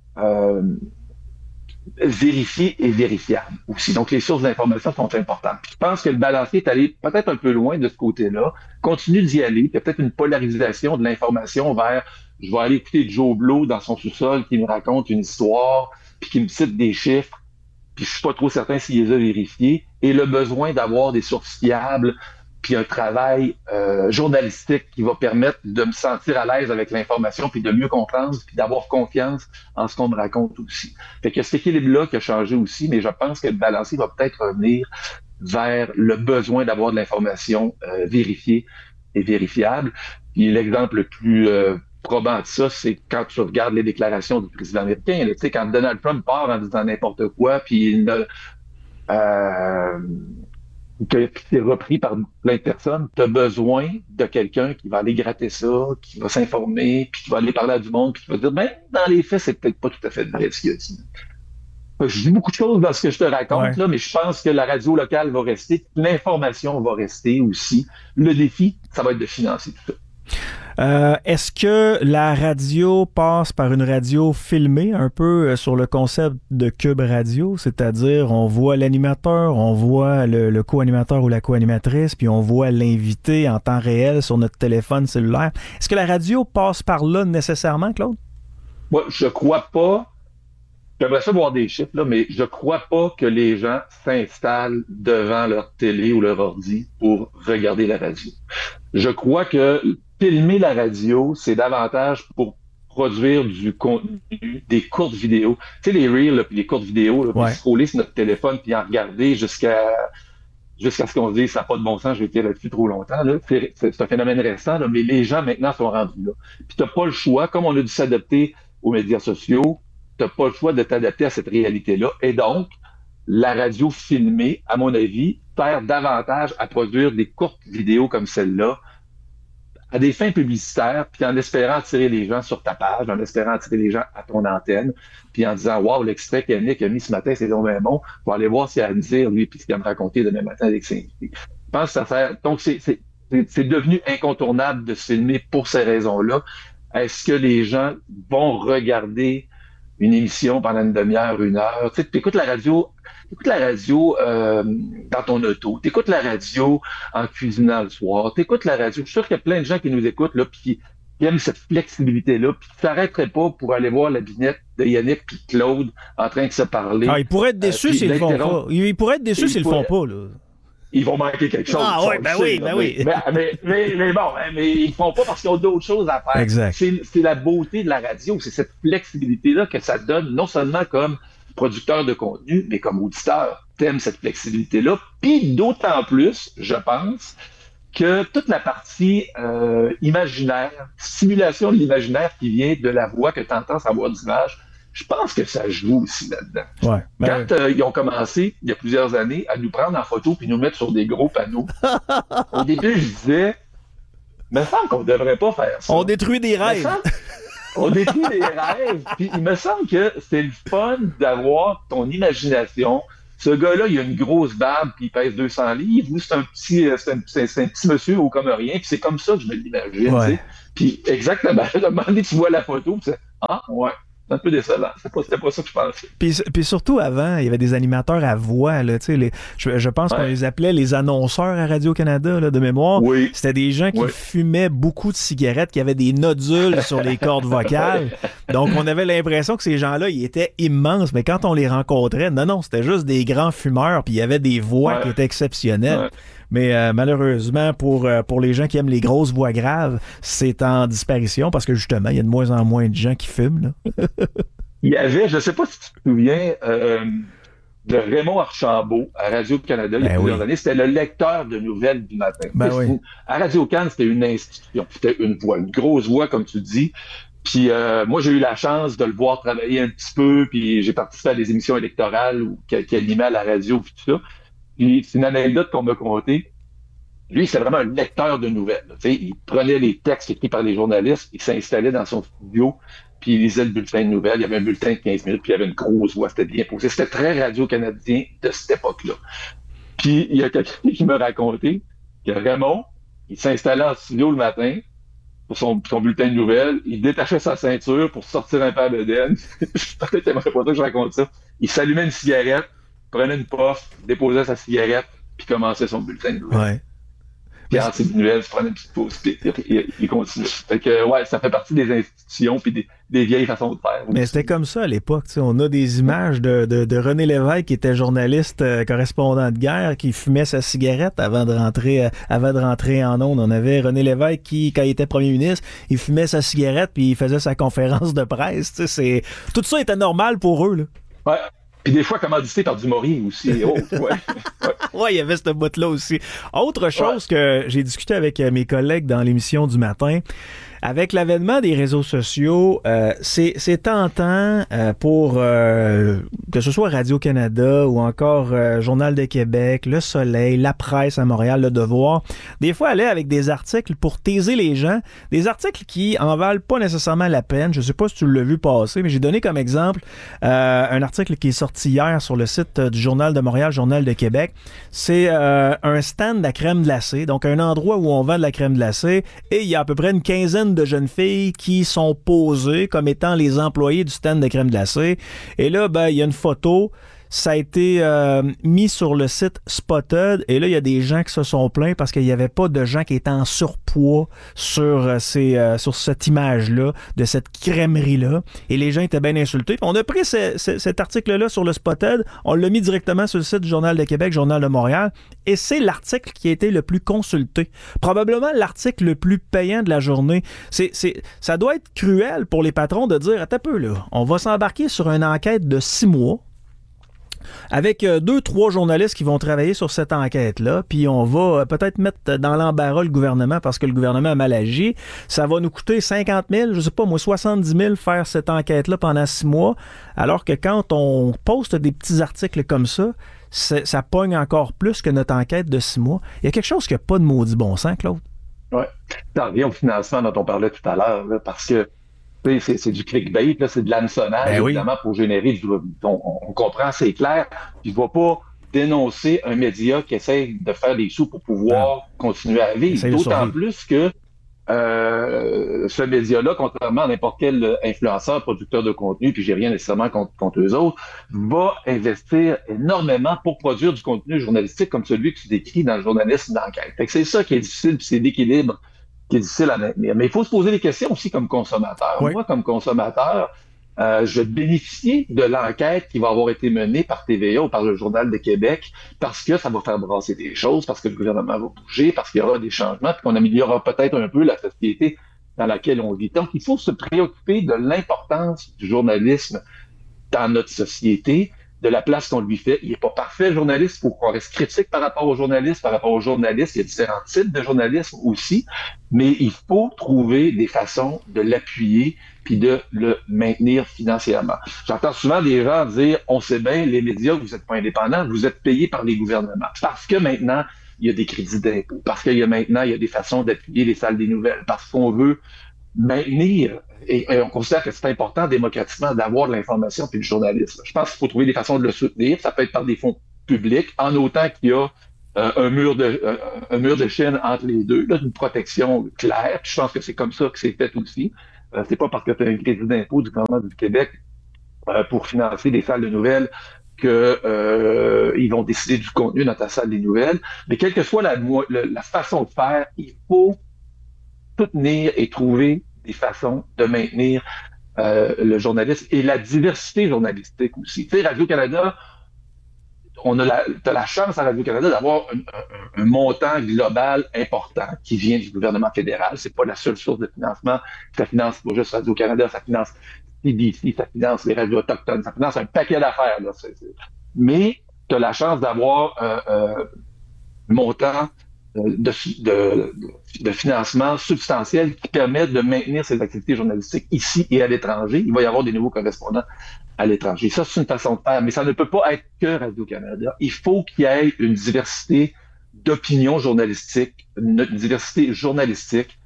vérifiée et vérifiable aussi. Donc, les sources d'information sont importantes. Puis, je pense que le balancier est allé peut-être un peu loin de ce côté-là, continue d'y aller. Il y a peut-être une polarisation de l'information vers je vais aller écouter Joe Blow dans son sous-sol qui me raconte une histoire, puis qui me cite des chiffres, puis je suis pas trop certain s'il les a vérifiés, et le besoin d'avoir des sources fiables, puis un travail journalistique qui va permettre de me sentir à l'aise avec l'information, puis de mieux comprendre, puis d'avoir confiance en ce qu'on me raconte aussi. Fait que cet équilibre-là qui a changé aussi, mais je pense que le balancier va peut-être revenir vers le besoin d'avoir de l'information vérifiée et vérifiable. Puis l'exemple le plus probant de ça, c'est quand tu regardes les déclarations du président américain. Tu sais, quand Donald Trump part en disant n'importe quoi, puis que c'est repris par plein de personnes, tu as besoin de quelqu'un qui va aller gratter ça, qui va s'informer, puis qui va aller parler à du monde, puis qui va dire, ben, dans les faits, c'est peut-être pas tout à fait vrai ce qu'il a dit. Je dis beaucoup de choses dans ce que je te raconte, là, mais je pense que la radio locale va rester, l'information va rester aussi. Le défi, ça va être de financer tout ça. Est-ce que la radio passe par une radio filmée, un peu sur le concept de Cube Radio, c'est-à-dire on voit l'animateur, on voit le co-animateur ou la co-animatrice, puis on voit l'invité en temps réel sur notre téléphone cellulaire. Est-ce que la radio passe par là nécessairement, Claude? Moi, je crois pas. J'aimerais ça voir des chiffres, là, mais je crois pas que les gens s'installent devant leur télé ou leur ordi pour regarder la radio. Je crois que filmer la radio, c'est davantage pour produire du contenu, des courtes vidéos. Tu sais, les reels, puis les courtes vidéos, là, puis scroller sur notre téléphone, puis en regarder jusqu'à ce qu'on se dise ça n'a pas de bon sens, j'ai été là-dessus trop longtemps. Là. C'est un phénomène récent, là, mais les gens maintenant sont rendus là. Puis t'as pas le choix, comme on a dû s'adapter aux médias sociaux, t'as pas le choix de t'adapter à cette réalité-là. Et donc, la radio filmée, à mon avis, sert davantage à produire des courtes vidéos comme celle-là, à des fins publicitaires, puis en espérant attirer les gens sur ta page, en espérant attirer les gens à ton antenne, puis en disant « Wow, l'extrait qu'Yannick a mis ce matin, c'est donc bien bon, on va aller voir ce qu'il a à me dire, lui, puis ce qu'il a à me raconter demain matin avec ses invités. » Je pense que ça sert... Donc, c'est devenu incontournable de se filmer pour ces raisons-là. Est-ce que les gens vont regarder une émission pendant une demi-heure, une heure? Tu sais, t'écoutes la radio dans ton auto, t'écoutes la radio en cuisinant le soir, t'écoutes la radio. Je suis sûr qu'il y a plein de gens qui nous écoutent là, puis qui aiment cette flexibilité-là, puis qui s'arrêteraient pas pour aller voir la binette de Yannick puis Claude en train de se parler. Ah, ils pourraient être déçus s'ils le font pas. Ils pourraient être déçus s'ils le font pas, là. Ils vont manquer quelque chose. Ah oui, ben oui. Mais bon, mais ils ne font pas parce qu'ils ont d'autres choses à faire. Exact. C'est la beauté de la radio, c'est cette flexibilité-là que ça donne, non seulement comme producteur de contenu, mais comme auditeur. T'aimes cette flexibilité-là. Puis d'autant plus, je pense, que toute la partie imaginaire, simulation de l'imaginaire qui vient de la voix que tu entends sans voix d'image, je pense que ça joue aussi là-dedans. Ouais, Quand ils ont commencé, il y a plusieurs années, à nous prendre en photo puis nous mettre sur des gros panneaux, au début, je disais, me semble qu'on devrait pas faire ça. On détruit des rêves. On détruit des rêves. Puis il me semble que c'est le fun d'avoir ton imagination. Ce gars-là, il a une grosse barbe, puis il pèse 200 livres. Ou c'est un petit monsieur haut comme rien. Puis c'est comme ça que je me l'imagine. Ouais. Tu sais. Puis exactement. À un moment donné, tu vois la photo, puis c'est ouais. C'est un peu décevant. C'était pas ça que je pensais. Puis surtout, avant, il y avait des animateurs à voix. Là, je pense qu'on les appelait les annonceurs à Radio-Canada, là, de mémoire. Oui. C'était des gens qui fumaient beaucoup de cigarettes, qui avaient des nodules sur les cordes vocales. Donc, on avait l'impression que ces gens-là, ils étaient immenses. Mais quand on les rencontrait, non, c'était juste des grands fumeurs. Puis il y avait des voix qui étaient exceptionnelles. Ouais. Mais malheureusement, pour les gens qui aiment les grosses voix graves, c'est en disparition parce que justement, il y a de moins en moins de gens qui fument. Là. Il y avait, je ne sais pas si tu te souviens, de Raymond Archambault à Radio-Canada il y a plusieurs années. C'était le lecteur de nouvelles du matin. À Radio-Can, c'était une institution. C'était une grosse voix, comme tu dis. Puis moi, j'ai eu la chance de le voir travailler un petit peu, puis j'ai participé à des émissions électorales qui animaient à la radio, puis tout ça. Puis c'est une anecdote qu'on m'a contée. Lui, c'est vraiment un lecteur de nouvelles. Il prenait les textes écrits par les journalistes, il s'installait dans son studio, puis il lisait le bulletin de nouvelles. Il y avait un bulletin de 15 minutes, puis il y avait une grosse voix, c'était bien posé. C'était très radio-canadien de cette époque-là. Puis il y a quelqu'un qui m'a raconté que Raymond, il s'installait en studio le matin pour son bulletin de nouvelles, il détachait sa ceinture pour sortir un paire de dennes. Peut-être qu'il n'aimerait pas ça que je raconte ça. Il s'allumait une cigarette, prenait une puff, déposait sa cigarette, puis commençait son bulletin de nouvelles. Ouais. Puis en ces nouvelles, il prenait une petite pause, puis il continue. Fait que, ça fait partie des institutions puis des vieilles façons de faire. Mais c'était comme ça à l'époque. On a des images de René Lévesque, qui était journaliste correspondant de guerre, qui fumait sa cigarette avant de rentrer en ondes. On avait René Lévesque qui, quand il était premier ministre, il fumait sa cigarette puis il faisait sa conférence de presse. Tout ça était normal pour eux. Là. Ouais. Puis des fois commandité par du Maury aussi. Ouais, il y avait cette bout-là aussi. Autre chose que j'ai discuté avec mes collègues dans l'émission du matin, avec l'avènement des réseaux sociaux, c'est tentant pour que ce soit Radio-Canada ou encore Journal de Québec, Le Soleil, La Presse à Montréal, Le Devoir, des fois aller avec des articles pour taiser les gens, des articles qui en valent pas nécessairement la peine. Je sais pas si tu l'as vu passer, mais j'ai donné comme exemple un article qui est sorti hier sur le site du Journal de Montréal, Journal de Québec. C'est un stand à crème glacée, donc un endroit où on vend de la crème glacée, et il y a à peu près une quinzaine de jeunes filles qui sont posées comme étant les employés du stand de crème glacée. Et là, il y a une photo. Ça a été mis sur le site Spotted et là, il y a des gens qui se sont plaints parce qu'il n'y avait pas de gens qui étaient en surpoids sur cette image-là, de cette crèmerie-là. Et les gens étaient bien insultés. Puis on a pris cet article-là sur le Spotted, on l'a mis directement sur le site du Journal de Québec, Journal de Montréal, et c'est l'article qui a été le plus consulté. Probablement l'article le plus payant de la journée. Ça doit être cruel pour les patrons de dire, attends un peu, là, on va s'embarquer sur une enquête de 6 mois, avec 2-3 journalistes qui vont travailler sur cette enquête-là, puis on va peut-être mettre dans l'embarras le gouvernement parce que le gouvernement a mal agi. Ça va nous coûter 50 000, je sais pas moi, 70 000 faire cette enquête-là pendant 6 mois, alors que quand on poste des petits articles comme ça ça pogne encore plus que notre enquête de 6 mois. Il y a quelque chose qui n'a pas de maudit bon sens, Claude. Oui. Ça revient au financement dont on parlait tout à l'heure, là, parce que c'est du clickbait, là, c'est de l'hameçonnage, évidemment, pour générer on comprend, c'est clair. Puis je ne vais pas dénoncer un média qui essaie de faire des sous pour pouvoir continuer à vivre. D'autant plus que ce média-là, contrairement à n'importe quel influenceur, producteur de contenu, puis j'ai rien nécessairement contre eux autres, va investir énormément pour produire du contenu journalistique comme celui que tu décris dans le journalisme d'enquête. Fait que c'est ça qui est difficile, puis c'est l'équilibre qui est difficile à maintenir. Mais il faut se poser des questions aussi comme consommateur. Oui. Moi, comme consommateur, je vais bénéficier de l'enquête qui va avoir été menée par TVA ou par le Journal de Québec parce que ça va faire brasser des choses, parce que le gouvernement va bouger, parce qu'il y aura des changements, puis qu'on améliorera peut-être un peu la société dans laquelle on vit. Donc, il faut se préoccuper de l'importance du journalisme dans notre société, de la place qu'on lui fait. Il n'est pas parfait, le journaliste. Il faut qu'on reste critique par rapport aux journalistes. Par rapport aux journalistes, il y a différents types de journalisme aussi. Mais il faut trouver des façons de l'appuyer puis de le maintenir financièrement. J'entends souvent des gens dire, on sait bien, les médias, vous n'êtes pas indépendants, vous êtes payés par les gouvernements. Parce que maintenant, il y a des crédits d'impôt, parce qu'il y a maintenant, il y a des façons d'appuyer les salles des nouvelles, parce qu'on veut maintenir, et on considère que c'est important démocratiquement d'avoir de l'information puis du journalisme. Je pense qu'il faut trouver des façons de le soutenir. Ça peut être par des fonds publics, en autant qu'il y a un mur de Chine entre les deux, là, une protection claire. Puis je pense que c'est comme ça que c'est fait aussi. C'est pas parce que tu as un crédit d'impôt du gouvernement du Québec pour financer des salles de nouvelles que ils vont décider du contenu dans ta salle des nouvelles. Mais quelle que soit la façon de faire, il faut soutenir et trouver des façons de maintenir le journalisme et la diversité journalistique aussi. Tu sais, Radio-Canada, t'as la chance à Radio-Canada d'avoir un montant global important qui vient du gouvernement fédéral. C'est pas la seule source de financement. Ça finance pas juste Radio-Canada, ça finance CBC, ça finance les radios autochtones, ça finance un paquet d'affaires. Là. Mais tu as la chance d'avoir un montant de financement substantiel qui permet de maintenir ces activités journalistiques ici et à l'étranger. Il va y avoir des nouveaux correspondants à l'étranger. Ça, c'est une façon de faire, mais ça ne peut pas être que Radio-Canada. Il faut qu'il y ait une diversité d'opinions journalistiques, une diversité journalistique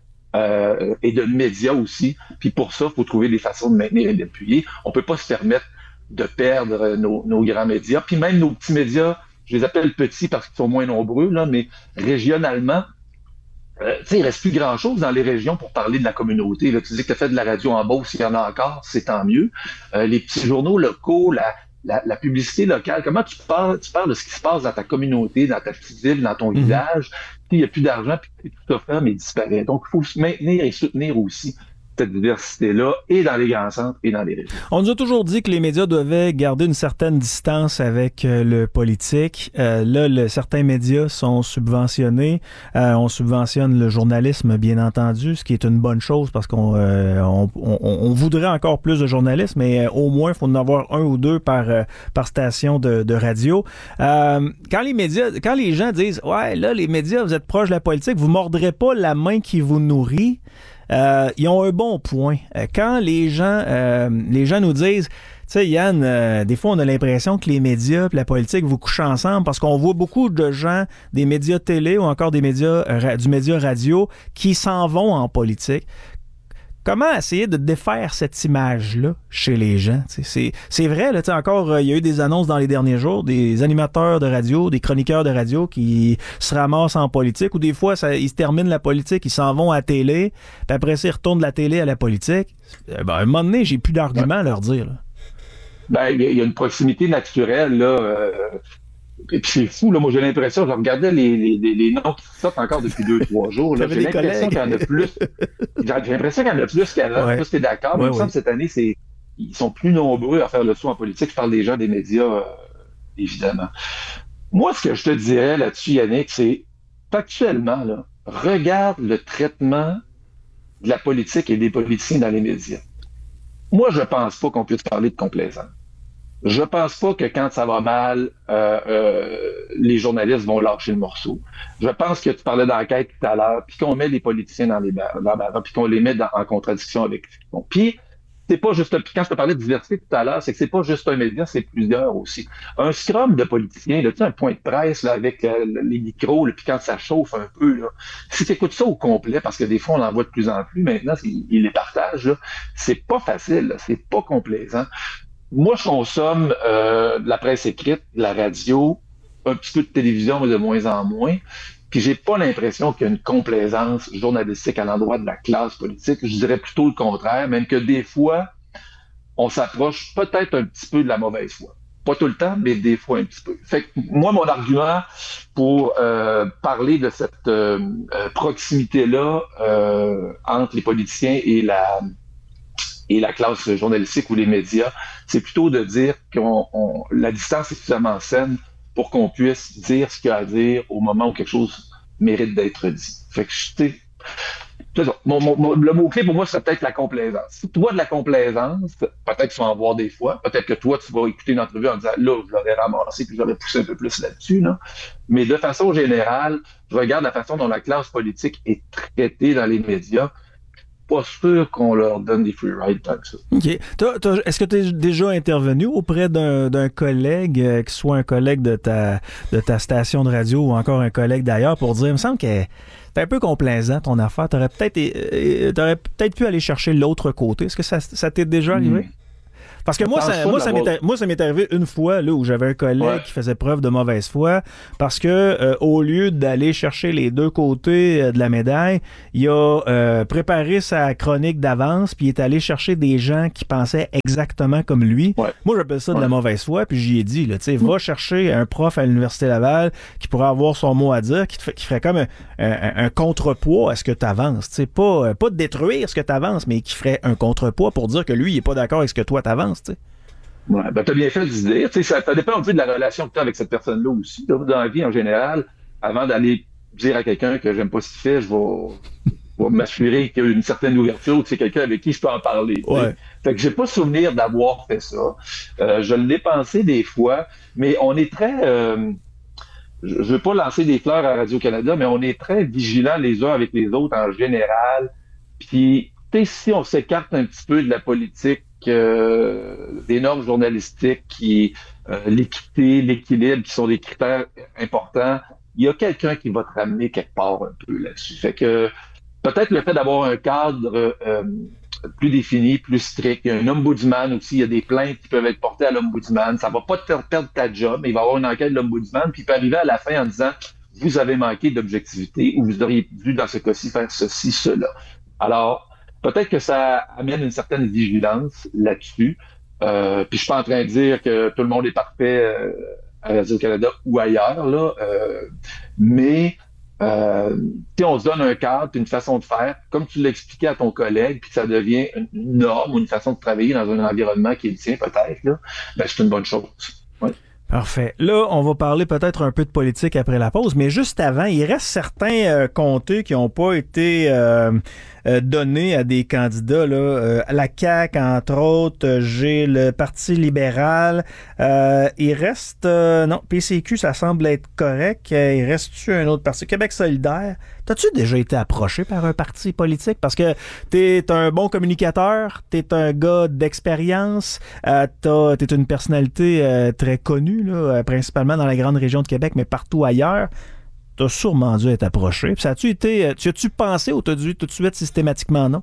et de médias aussi. Puis pour ça, il faut trouver des façons de maintenir et d'appuyer. On peut pas se permettre de perdre nos grands médias. Puis même nos petits médias, je les appelle petits parce qu'ils sont moins nombreux, là, mais régionalement, il reste plus grand-chose dans les régions pour parler de la communauté. Là, tu dis que tu as fait de la radio en Beauce, s'il y en a encore, c'est tant mieux. Les petits journaux locaux, la publicité locale, comment tu parles de ce qui se passe dans ta communauté, dans ta petite ville, dans ton village, puis il n'y a plus d'argent, puis tout ça mais il disparaît. Donc, il faut se maintenir et soutenir aussi cette diversité-là, et dans les grands centres et dans les régions. On nous a toujours dit que les médias devaient garder une certaine distance avec le politique. Là, certains médias sont subventionnés. On subventionne le journalisme, bien entendu, ce qui est une bonne chose parce qu'on voudrait encore plus de journalistes, mais au moins, il faut en avoir un ou deux par station de radio. Quand les gens disent « Ouais, là, les médias, vous êtes proches de la politique, vous mordrez pas la main qui vous nourrit », ils ont un bon point. Quand les gens nous disent, tu sais, Yann, des fois, on a l'impression que les médias et la politique vous couchent ensemble parce qu'on voit beaucoup de gens des médias télé ou encore des médias du média radio qui s'en vont en politique. Comment essayer de défaire cette image-là chez les gens? C'est vrai, là, encore, il y a eu des annonces dans les derniers jours, des animateurs de radio, des chroniqueurs de radio qui se ramassent en politique, ou des fois, ils se terminent la politique, ils s'en vont à la télé, puis après ça, ils retournent de la télé à la politique. À un moment donné, j'ai plus d'arguments à leur dire. Là. Il y a une proximité naturelle, là. Et puis c'est fou, là, moi j'ai l'impression, je regardais les noms qui sortent encore depuis 2-3 jours. Là, j'ai l'impression qu'il y en a plus. J'ai l'impression qu'il y en a plus qu'avant. Ouais. Toi, t'es d'accord, mais il me semble que cette année, ils sont plus nombreux à faire le saut en politique. Je parle des gens des médias, évidemment. Moi, ce que je te dirais là-dessus, Yannick, c'est factuellement, là, regarde le traitement de la politique et des politiciens dans les médias. Moi, je pense pas qu'on puisse parler de complaisance. Je pense pas que quand ça va mal, les journalistes vont lâcher le morceau. Je pense que tu parlais d'enquête tout à l'heure, puis qu'on met les politiciens dans barres, puis qu'on les met en contradiction avec ce qu'ils font. Puis, c'est pas juste, puis quand je te parlais de diversité tout à l'heure, c'est que c'est pas juste un média, c'est plusieurs aussi. Un scrum de politiciens, là, tu sais, un point de presse là, avec les micros, puis quand ça chauffe un peu, là, si tu écoutes ça au complet, parce que des fois on en voit de plus en plus maintenant, ils les partagent, là, c'est pas facile, là, c'est pas complaisant. Moi, je consomme de la presse écrite, de la radio, un petit peu de télévision, mais de moins en moins. Puis j'ai pas l'impression qu'il y a une complaisance journalistique à l'endroit de la classe politique. Je dirais plutôt le contraire, même que des fois, on s'approche peut-être un petit peu de la mauvaise foi. Pas tout le temps, mais des fois un petit peu. Fait que moi, mon argument pour parler de cette proximité-là entre les politiciens et la classe journalistique ou les médias, c'est plutôt de dire que la distance est suffisamment saine pour qu'on puisse dire ce qu'il y a à dire au moment où quelque chose mérite d'être dit. Fait que, tu sais, le mot-clé pour moi serait peut-être la complaisance. Si tu vois de la complaisance, peut-être que tu vas en voir des fois, peut-être que toi, tu vas écouter une entrevue en disant « là, je l'aurais ramassé puis je l'aurais poussé un peu plus là-dessus ». Là. Mais de façon générale, je regarde la façon dont la classe politique est traitée dans les médias. pas sûr qu'on leur donne des free rides tant que ça. OK. Est-ce que tu es déjà intervenu auprès d'un collègue, que ce soit un collègue de ta station de radio ou encore un collègue d'ailleurs, pour dire, il me semble que c'est un peu complaisant ton affaire, t'aurais peut-être pu aller chercher l'autre côté. Est-ce que ça t'est déjà arrivé? Parce que moi, ça m'est arrivé une fois là, où j'avais un collègue qui faisait preuve de mauvaise foi parce que au lieu d'aller chercher les deux côtés de la médaille, il a préparé sa chronique d'avance puis il est allé chercher des gens qui pensaient exactement comme lui. Ouais. Moi, j'appelle ça de la mauvaise foi puis j'y ai dit, là, va chercher un prof à l'Université Laval qui pourrait avoir son mot à dire, qui ferait comme un contrepoids à ce que tu avances. Pas de détruire ce que tu avances, mais qui ferait un contrepoids pour dire que lui, il n'est pas d'accord avec ce que toi, tu avances. Ouais, ben, t'as bien fait de dire. Ça dépend un peu de la relation que tu as avec cette personne-là aussi. Dans la vie, en général, avant d'aller dire à quelqu'un que j'aime pas ce qu'il fait, je vais m'assurer qu'il y a une certaine ouverture, que c'est quelqu'un avec qui je peux en parler. Ouais. Fait que j'ai pas souvenir d'avoir fait ça. Je l'ai pensé des fois, mais on est très... je veux pas lancer des fleurs à Radio-Canada, mais on est très vigilants les uns avec les autres en général. Puis, si on s'écarte un petit peu de la politique, des normes journalistiques, l'équité, l'équilibre, qui sont des critères importants, il y a quelqu'un qui va te ramener quelque part un peu là-dessus. Fait que peut-être le fait d'avoir un cadre plus défini, plus strict, il y a un ombudsman aussi, il y a des plaintes qui peuvent être portées à l'ombudsman, ça va pas te faire perdre ta job, mais il va y avoir une enquête de l'ombudsman, puis il peut arriver à la fin en disant « Vous avez manqué d'objectivité » ou « Vous auriez dû, dans ce cas-ci, faire ceci, cela ». Alors, peut-être que ça amène une certaine vigilance là-dessus. Puis je suis pas en train de dire que tout le monde est parfait à Radio-Canada ou ailleurs, là. Mais si on se donne un cadre, une façon de faire, comme tu l'expliquais à ton collègue, puis que ça devient une norme ou une façon de travailler dans un environnement qui est le tien, peut-être, là, ben c'est une bonne chose. Ouais. Parfait. Là, on va parler peut-être un peu de politique après la pause, mais juste avant, il reste certains comtés qui n'ont pas été donnés à des candidats. Là. La CAQ, entre autres, j'ai le Parti libéral. Il reste... non, PCQ, ça semble être correct. Il reste-tu un autre parti? Québec solidaire. T'as-tu déjà été approché par un parti politique? Parce que t'es un bon communicateur, t'es un gars d'expérience, t'es une personnalité très connue, là, principalement dans la grande région de Québec, mais partout ailleurs. T'as sûrement dû être approché. Puis ça tu as-tu pensé ou t'as dû tout de suite systématiquement non?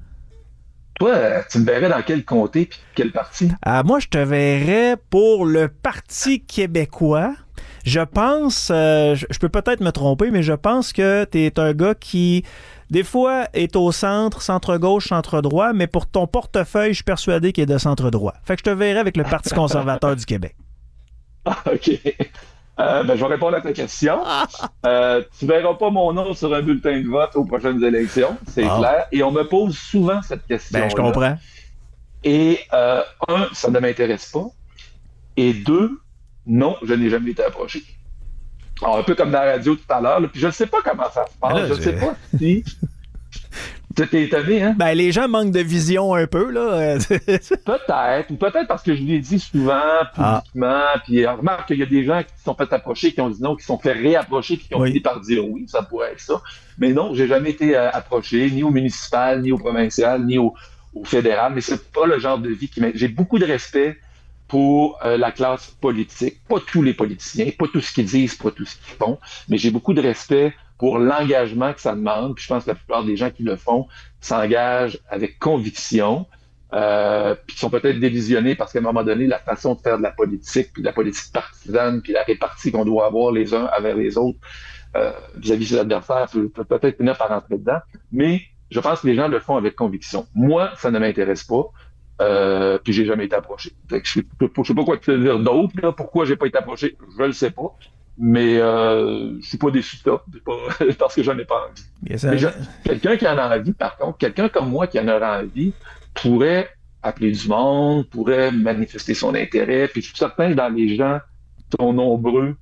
Toi, tu me verrais dans quel comté puis quel parti? Moi, je te verrais pour le Parti québécois. Je pense, je peux peut-être me tromper, mais je pense que tu es un gars qui, des fois, est au centre-gauche, centre-droit, mais pour ton portefeuille, je suis persuadé qu'il est de centre-droit. Fait que je te verrai avec le Parti conservateur du Québec. OK. Je vais répondre à ta question. Tu verras pas mon nom sur un bulletin de vote aux prochaines élections, c'est clair. Et on me pose souvent cette question. Ben, je comprends. Et un, ça ne m'intéresse pas. Et deux, non, je n'ai jamais été approché. Alors, un peu comme dans la radio tout à l'heure, là, puis je ne sais pas comment ça se passe. Je ne sais pas si... Tu t'es étonné, hein? Ben, les gens manquent de vision un peu, là. Peut-être, ou peut-être parce que je l'ai dit souvent, publiquement, puis remarque qu'il y a des gens qui se sont fait approcher, qui ont dit non, qui se sont fait réapprocher, puis qui ont fini par dire oui, ça pourrait être ça. Mais non, j'ai jamais été approché, ni au municipal, ni au provincial, ni au fédéral, mais c'est pas le genre de vie qui m'intéresse. J'ai beaucoup de respect pour la classe politique, pas tous les politiciens, pas tout ce qu'ils disent, pas tout ce qu'ils font, mais j'ai beaucoup de respect pour l'engagement que ça demande. Puis je pense que la plupart des gens qui le font s'engagent avec conviction, puis qui sont peut-être dévisionnés parce qu'à un moment donné, la façon de faire de la politique, puis de la politique partisane, puis la répartie qu'on doit avoir les uns avec les autres vis-à-vis de l'adversaire peut peut-être finir par rentrer dedans. Mais je pense que les gens le font avec conviction. Moi, ça ne m'intéresse pas. Puis j'ai jamais été approché. Fait que je sais pas quoi te dire d'autre. Là. Pourquoi j'ai pas été approché, je le sais pas. Mais je suis pas déçu de ça. Parce que j'en ai pas envie. Mais quelqu'un qui en a envie, par contre, quelqu'un comme moi qui en aura envie, pourrait appeler du monde, pourrait manifester son intérêt. Puis je suis certain que dans les gens qui sont nombreux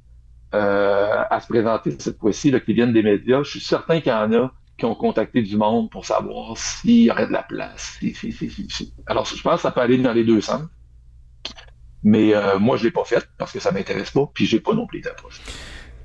à se présenter cette fois-ci, là, qui viennent des médias, je suis certain qu'il y en a qui ont contacté du monde pour savoir s'il y aurait de la place. Alors, je pense que ça peut aller dans les deux sens. Mais moi, je l'ai pas fait parce que ça m'intéresse pas, puis j'ai pas non plus été approché.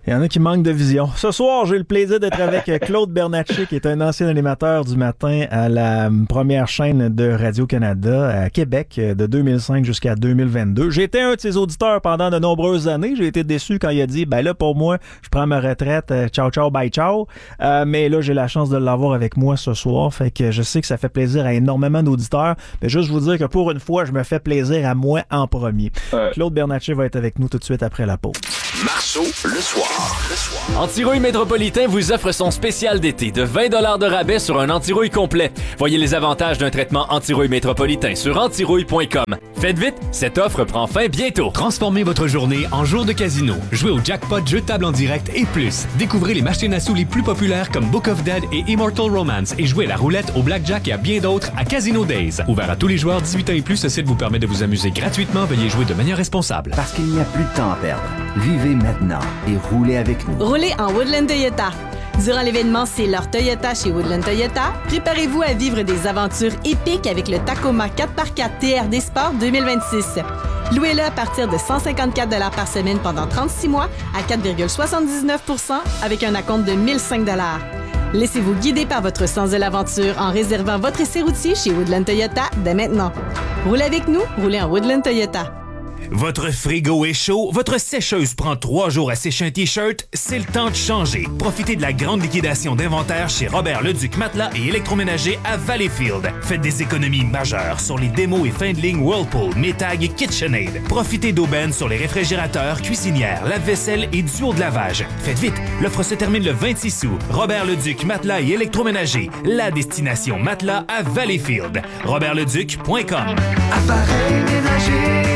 Il y en a qui manquent de vision. Ce soir, j'ai le plaisir d'être avec Claude Bernatchez, qui est un ancien animateur du matin à la première chaîne de Radio-Canada à Québec de 2005 jusqu'à 2022. J'ai été un de ses auditeurs pendant de nombreuses années. J'ai été déçu quand il a dit, ben là, pour moi, je prends ma retraite, ciao, ciao, bye, ciao. Mais là, j'ai la chance de l'avoir avec moi ce soir. Fait que je sais que ça fait plaisir à énormément d'auditeurs. Mais juste vous dire que pour une fois, je me fais plaisir à moi en premier. Claude Bernatchez va être avec nous tout de suite après la pause. Marceau, le soir. Antirouille Métropolitain vous offre son spécial d'été de 20 $ de rabais sur un antirouille complet. Voyez les avantages d'un traitement antirouille métropolitain sur antirouille.com. Faites vite, cette offre prend fin bientôt. Transformez votre journée en jour de casino. Jouez au jackpot, jeux de table en direct et plus. Découvrez les machines à sous les plus populaires comme Book of Dead et Immortal Romance et jouez à la roulette, au blackjack et à bien d'autres à Casino Days. Ouvert à tous les joueurs 18 ans et plus, ce site vous permet de vous amuser gratuitement. Veuillez jouer de manière responsable. Parce qu'il n'y a plus de temps à perdre. Vivez maintenant et roulez avec nous. Roulez en Woodland Toyota. Durant l'événement C'est leur Toyota chez Woodland Toyota, préparez-vous à vivre des aventures épiques avec le Tacoma 4x4 TRD Sport 2026. Louez-le à partir de 154 $ par semaine pendant 36 mois à 4,79 % avec un acompte de 1 005 $. Laissez-vous guider par votre sens de l'aventure en réservant votre essai routier chez Woodland Toyota dès maintenant. Roulez avec nous, roulez en Woodland Toyota. Votre frigo est chaud, votre sécheuse prend 3 jours à sécher un T-shirt, c'est le temps de changer. Profitez de la grande liquidation d'inventaire chez Robert Leduc Matelas et Électroménager à Valleyfield. Faites des économies majeures sur les démos et fin de ligne Whirlpool, Maytag et KitchenAid. Profitez d'aubaines sur les réfrigérateurs, cuisinières, lave-vaisselle et duos de lavage. Faites vite, l'offre se termine le 26 août. Robert Leduc Matelas et Électroménager, la destination matelas à Valleyfield. robertleduc.com. Appareil ménager,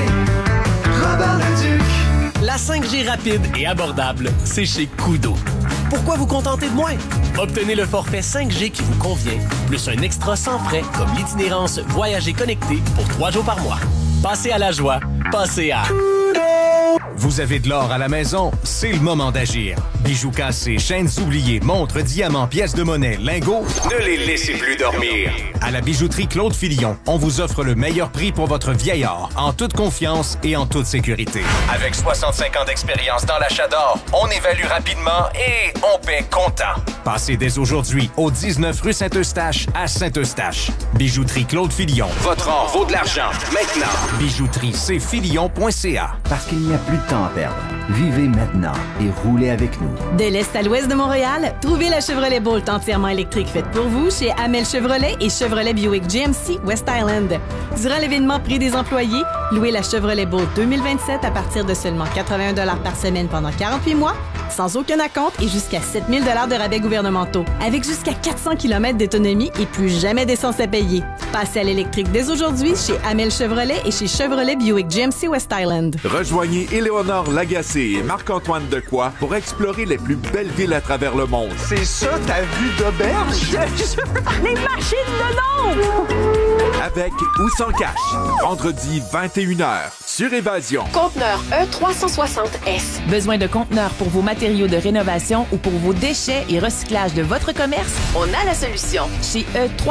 Robert Leduc. La 5G rapide et abordable, c'est chez Koodo. Pourquoi vous contenter de moins? Obtenez le forfait 5G qui vous convient, plus un extra sans frais comme l'itinérance Voyager connecté pour 3 jours par mois. Passez à la joie, passez à... Vous avez de l'or à la maison? C'est le moment d'agir. Bijoux cassés, chaînes oubliées, montres, diamants, pièces de monnaie, lingots, ne les laissez plus dormir. À la bijouterie Claude Filion, on vous offre le meilleur prix pour votre vieil or, en toute confiance et en toute sécurité. Avec 65 ans d'expérience dans l'achat d'or, on évalue rapidement et on paie comptant. Passez dès aujourd'hui au 19 rue Saint-Eustache à Saint-Eustache. Bijouterie Claude Filion. Votre or vaut de l'argent. Maintenant. Bijouterie cfilion.ca. Parce qu'il n'y a plus de temps à perdre. Vivez maintenant et roulez avec nous. De l'Est à l'Ouest de Montréal, trouvez la Chevrolet Bolt entièrement électrique faite pour vous chez Amel Chevrolet et Chevrolet Buick GMC West Island. Durant l'événement Prix des employés, louez la Chevrolet Bolt 2027 à partir de seulement 81 $ par semaine pendant 48 mois, sans aucun acompte et jusqu'à 7 000 $ de rabais gouvernementaux. Avec jusqu'à 400 km d'autonomie et plus jamais d'essence à payer. Passez à l'électrique dès aujourd'hui chez Amel Chevrolet et chez Chevrolet Buick GMC West Island. Rejoignez Éléonore Lagacé et Marc-Antoine Decoy pour explorer les plus belles villes à travers le monde. C'est ça ta vue d'auberge? Les machines de l'ombre! Avec ou sans cash. Vendredi 21h sur Évasion. Conteneur E360S. Besoin de conteneurs pour vos matériaux de rénovation ou pour vos déchets et recyclage de votre commerce? On a la solution. Chez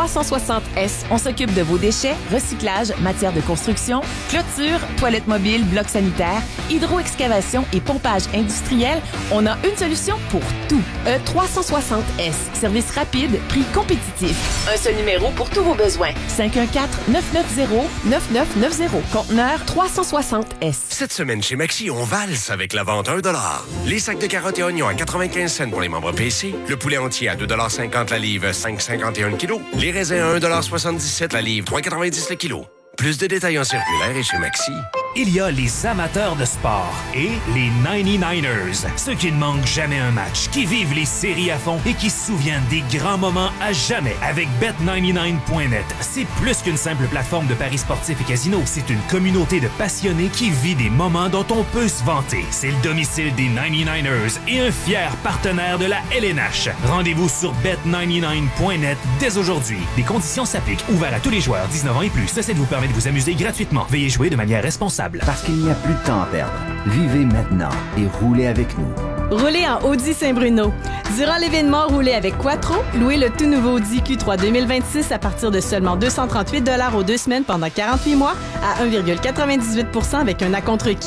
E360S, on s'occupe de vos déchets, recyclage, matières de construction, clôture, toilettes mobiles, blocs sanitaires, hydro-excavation et pompage industriel. On a une solution pour tout. E360S. Service rapide, prix compétitif. Un seul numéro pour tous vos besoins. 514-990-9990. Conteneur 360S. Cette semaine chez Maxi, on valse avec la vente $1. Les sacs de carottes et oignons à 95 cents pour les membres PC. Le poulet entier à 2,50 $ la livre, 5,51 le kilo. Les raisins à 1,77 $ la livre, 3,90 le kilo. Plus de détails en circulaire et chez Maxi. Il y a les amateurs de sport et les 99ers, ceux qui ne manquent jamais un match, qui vivent les séries à fond et qui se souviennent des grands moments à jamais avec Bet99.net. C'est plus qu'une simple plateforme de paris sportifs et casinos, c'est une communauté de passionnés qui vit des moments dont on peut se vanter. C'est le domicile des 99ers et un fier partenaire de la LNH. Rendez-vous sur Bet99.net dès aujourd'hui. Des conditions s'appliquent. Ouvert à tous les joueurs 19 ans et plus. Ce site vous permet de vous amuser gratuitement. Veuillez jouer de manière responsable. Parce qu'il n'y a plus de temps à perdre. Vivez maintenant et roulez avec nous. Roulez en Audi Saint-Bruno. Durant l'événement Roulez avec Quattro, louez le tout nouveau Audi Q3 2026 à partir de seulement 238 $ aux 2 semaines pendant 48 mois à 1,98 % avec un acompte requis.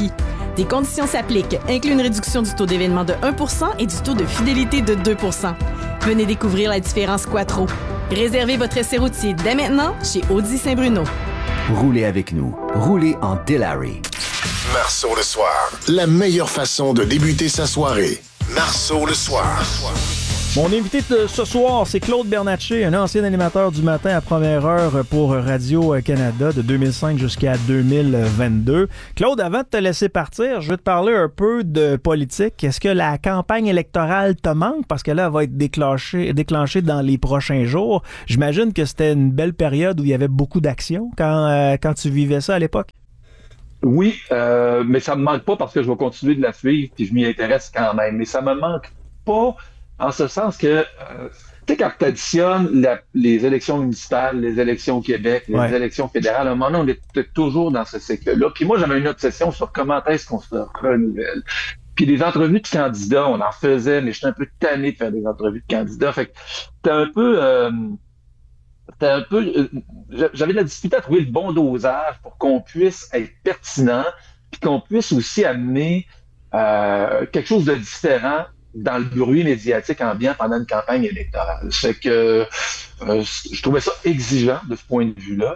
Des conditions s'appliquent, inclut une réduction du taux d'événement de 1% et du taux de fidélité de 2%. Venez découvrir la différence Quattro. Réservez votre essai routier dès maintenant chez Audi Saint-Bruno. Roulez avec nous. Roulez en Dilawri. Marceau le soir. La meilleure façon de débuter sa soirée. Marceau le soir. Mon invité de ce soir, c'est Claude Bernatchez, un ancien animateur du matin à première heure pour Radio-Canada de 2005 jusqu'à 2022. Claude, avant de te laisser partir, je vais te parler un peu de politique. Est-ce que la campagne électorale te manque? Parce que là, elle va être déclenchée dans les prochains jours. J'imagine que c'était une belle période où il y avait beaucoup d'actions quand tu vivais ça à l'époque. Oui, mais ça me manque pas parce que je vais continuer de la suivre et je m'y intéresse quand même. Mais ça me manque pas en ce sens que, tu sais, quand tu additionnes les élections municipales, les élections au Québec, les élections fédérales, à un moment donné, on était toujours dans ce cycle-là. Puis moi, j'avais une obsession sur comment est-ce qu'on se renouvelle. Puis des entrevues de candidats, on en faisait, mais j'étais un peu tanné de faire des entrevues de candidats. Fait que j'avais de la difficulté à trouver le bon dosage pour qu'on puisse être pertinent, puis qu'on puisse aussi amener quelque chose de différent dans le bruit médiatique ambiant pendant une campagne électorale. Fait que je trouvais ça exigeant de ce point de vue-là.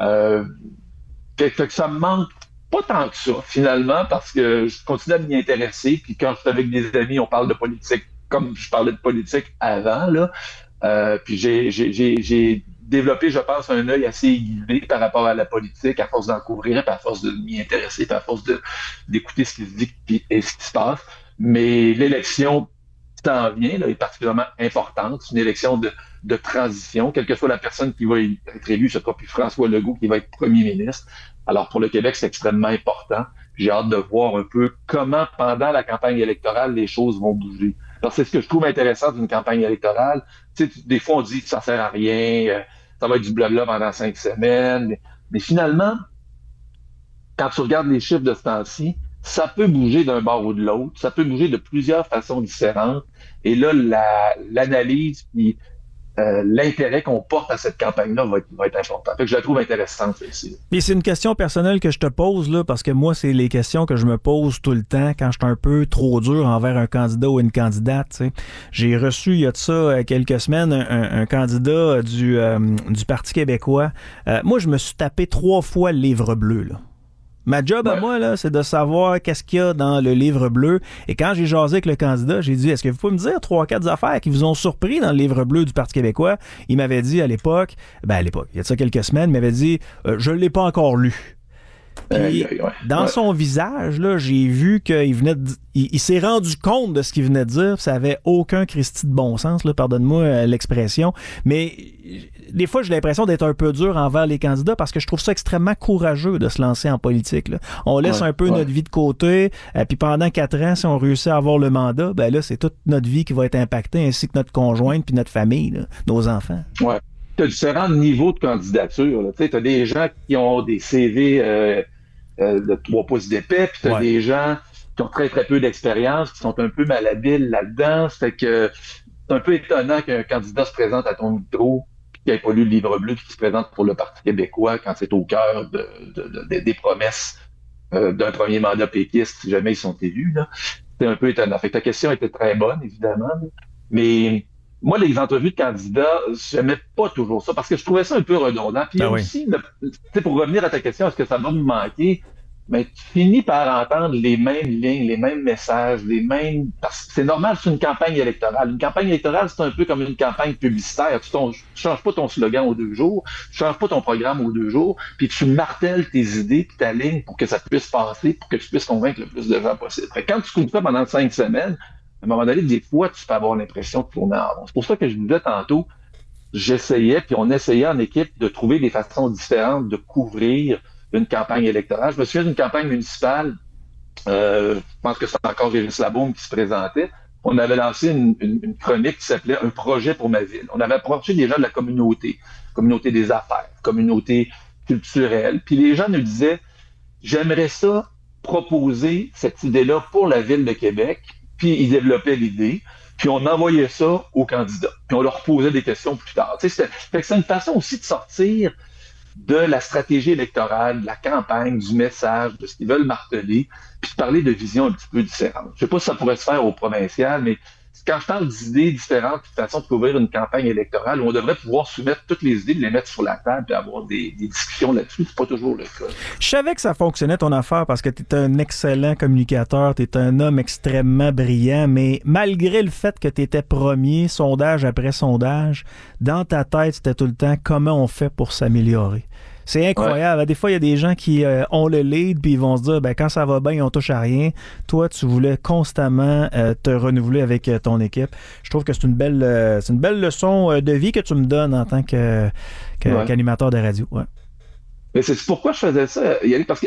Fait que ça me manque pas tant que ça, finalement, parce que je continue à m'y intéresser, puis quand je suis avec des amis, on parle de politique comme je parlais de politique avant, là. Puis j'ai développé, je pense, un œil assez aiguisé par rapport à la politique, à force d'en couvrir, puis à force de m'y intéresser, puis à force d'écouter ce qui se dit et ce qui se passe. Mais l'élection qui s'en vient là, est particulièrement importante. C'est une élection de transition. Quelle que soit la personne qui va être élue, ce sera plus François Legault qui va être premier ministre. Alors pour le Québec, c'est extrêmement important. J'ai hâte de voir un peu comment, pendant la campagne électorale, les choses vont bouger. Alors c'est ce que je trouve intéressant d'une campagne électorale. Tu sais, des fois on dit que ça sert à rien, ça va être du blabla pendant 5 semaines. Mais finalement, quand tu regardes les chiffres de ce temps-ci, ça peut bouger d'un bord ou de l'autre, ça peut bouger de plusieurs façons différentes. Et là, l'analyse puis l'intérêt qu'on porte à cette campagne-là va être important. Fait que je la trouve intéressante ici. Puis c'est une question personnelle que je te pose, là, parce que moi, c'est les questions que je me pose tout le temps quand je suis un peu trop dur envers un candidat ou une candidate. T'sais. J'ai reçu, il y a de ça quelques semaines, un candidat du Parti québécois. Moi, je me suis tapé 3 fois le livre bleu, là. Ma job à moi, là, c'est de savoir qu'est-ce qu'il y a dans le livre bleu. Et quand j'ai jasé avec le candidat, j'ai dit, est-ce que vous pouvez me dire 3-4 affaires qui vous ont surpris dans le livre bleu du Parti québécois? Il m'avait dit à l'époque, il y a de ça quelques semaines, il m'avait dit, je ne l'ai pas encore lu. Puis, dans son visage, là, j'ai vu qu'il venait il s'est rendu compte de ce qu'il venait de dire, ça avait aucun Christi de bon sens, là, pardonne-moi l'expression, mais des fois, j'ai l'impression d'être un peu dur envers les candidats parce que je trouve ça extrêmement courageux de se lancer en politique, là. On laisse un peu notre vie de côté, puis pendant 4 ans, si on réussit à avoir le mandat, ben là, c'est toute notre vie qui va être impactée, ainsi que notre conjointe puis notre famille, là, nos enfants. Ouais. Tu as différents niveaux de candidature. Tu as des gens qui ont des CV de 3 pouces d'épais, puis tu as des gens qui ont très, très peu d'expérience, qui sont un peu malhabiles là-dedans. Ça fait que c'est un peu étonnant qu'un candidat se présente à ton micro, puis qu'il n'ait pas lu le livre bleu, puis qu'il se présente pour le Parti québécois quand c'est au cœur des promesses d'un premier mandat péquiste, si jamais ils sont élus. Là. C'est un peu étonnant. Fait que ta question était très bonne, évidemment, mais moi, les entrevues de candidats, j'aimais pas toujours ça parce que je trouvais ça un peu redondant. Puis aussi, pour revenir à ta question, est-ce que ça va me manquer? Mais tu finis par entendre les mêmes lignes, les mêmes messages, les mêmes... Parce que c'est normal, c'est une campagne électorale. Une campagne électorale, c'est un peu comme une campagne publicitaire. Tu changes pas ton slogan aux 2 jours, tu changes pas ton programme aux 2 jours, puis tu martèles tes idées puis ta ligne pour que ça puisse passer, pour que tu puisses convaincre le plus de gens possible. Fait que quand tu coupes ça pendant 5 semaines, à un moment donné, des fois, tu peux avoir l'impression de tourner en rond. C'est pour ça que je disais tantôt, j'essayais, puis on essayait en équipe de trouver des façons différentes de couvrir une campagne électorale. Je me souviens d'une campagne municipale, je pense que c'est encore Régis Labaume qui se présentait. On avait lancé une chronique qui s'appelait « Un projet pour ma ville ». On avait approché des gens de la communauté des affaires, communauté culturelle. Puis les gens nous disaient « J'aimerais ça proposer cette idée-là pour la ville de Québec ». Puis ils développaient l'idée, puis on envoyait ça aux candidats. Puis on leur posait des questions plus tard. Fait que c'est une façon aussi de sortir de la stratégie électorale, de la campagne, du message, de ce qu'ils veulent marteler, puis de parler de visions un petit peu différentes. Je sais pas si ça pourrait se faire au provincial, mais quand je parle d'idées différentes, de façon de couvrir une campagne électorale, où on devrait pouvoir soumettre toutes les idées, de les mettre sur la table et avoir des discussions là-dessus, c'est pas toujours le cas. Je savais que ça fonctionnait ton affaire parce que tu es un excellent communicateur, tu es un homme extrêmement brillant, mais malgré le fait que tu étais premier, sondage après sondage, dans ta tête, c'était tout le temps comment on fait pour s'améliorer. C'est incroyable. Ouais. Des fois, il y a des gens qui ont le lead puis ils vont se dire quand ça va bien, on touche à rien. Toi, tu voulais constamment te renouveler avec ton équipe. Je trouve que c'est une belle leçon de vie que tu me donnes en tant qu'animateur de radio. Ouais. Mais c'est pourquoi je faisais ça, Yannick, parce que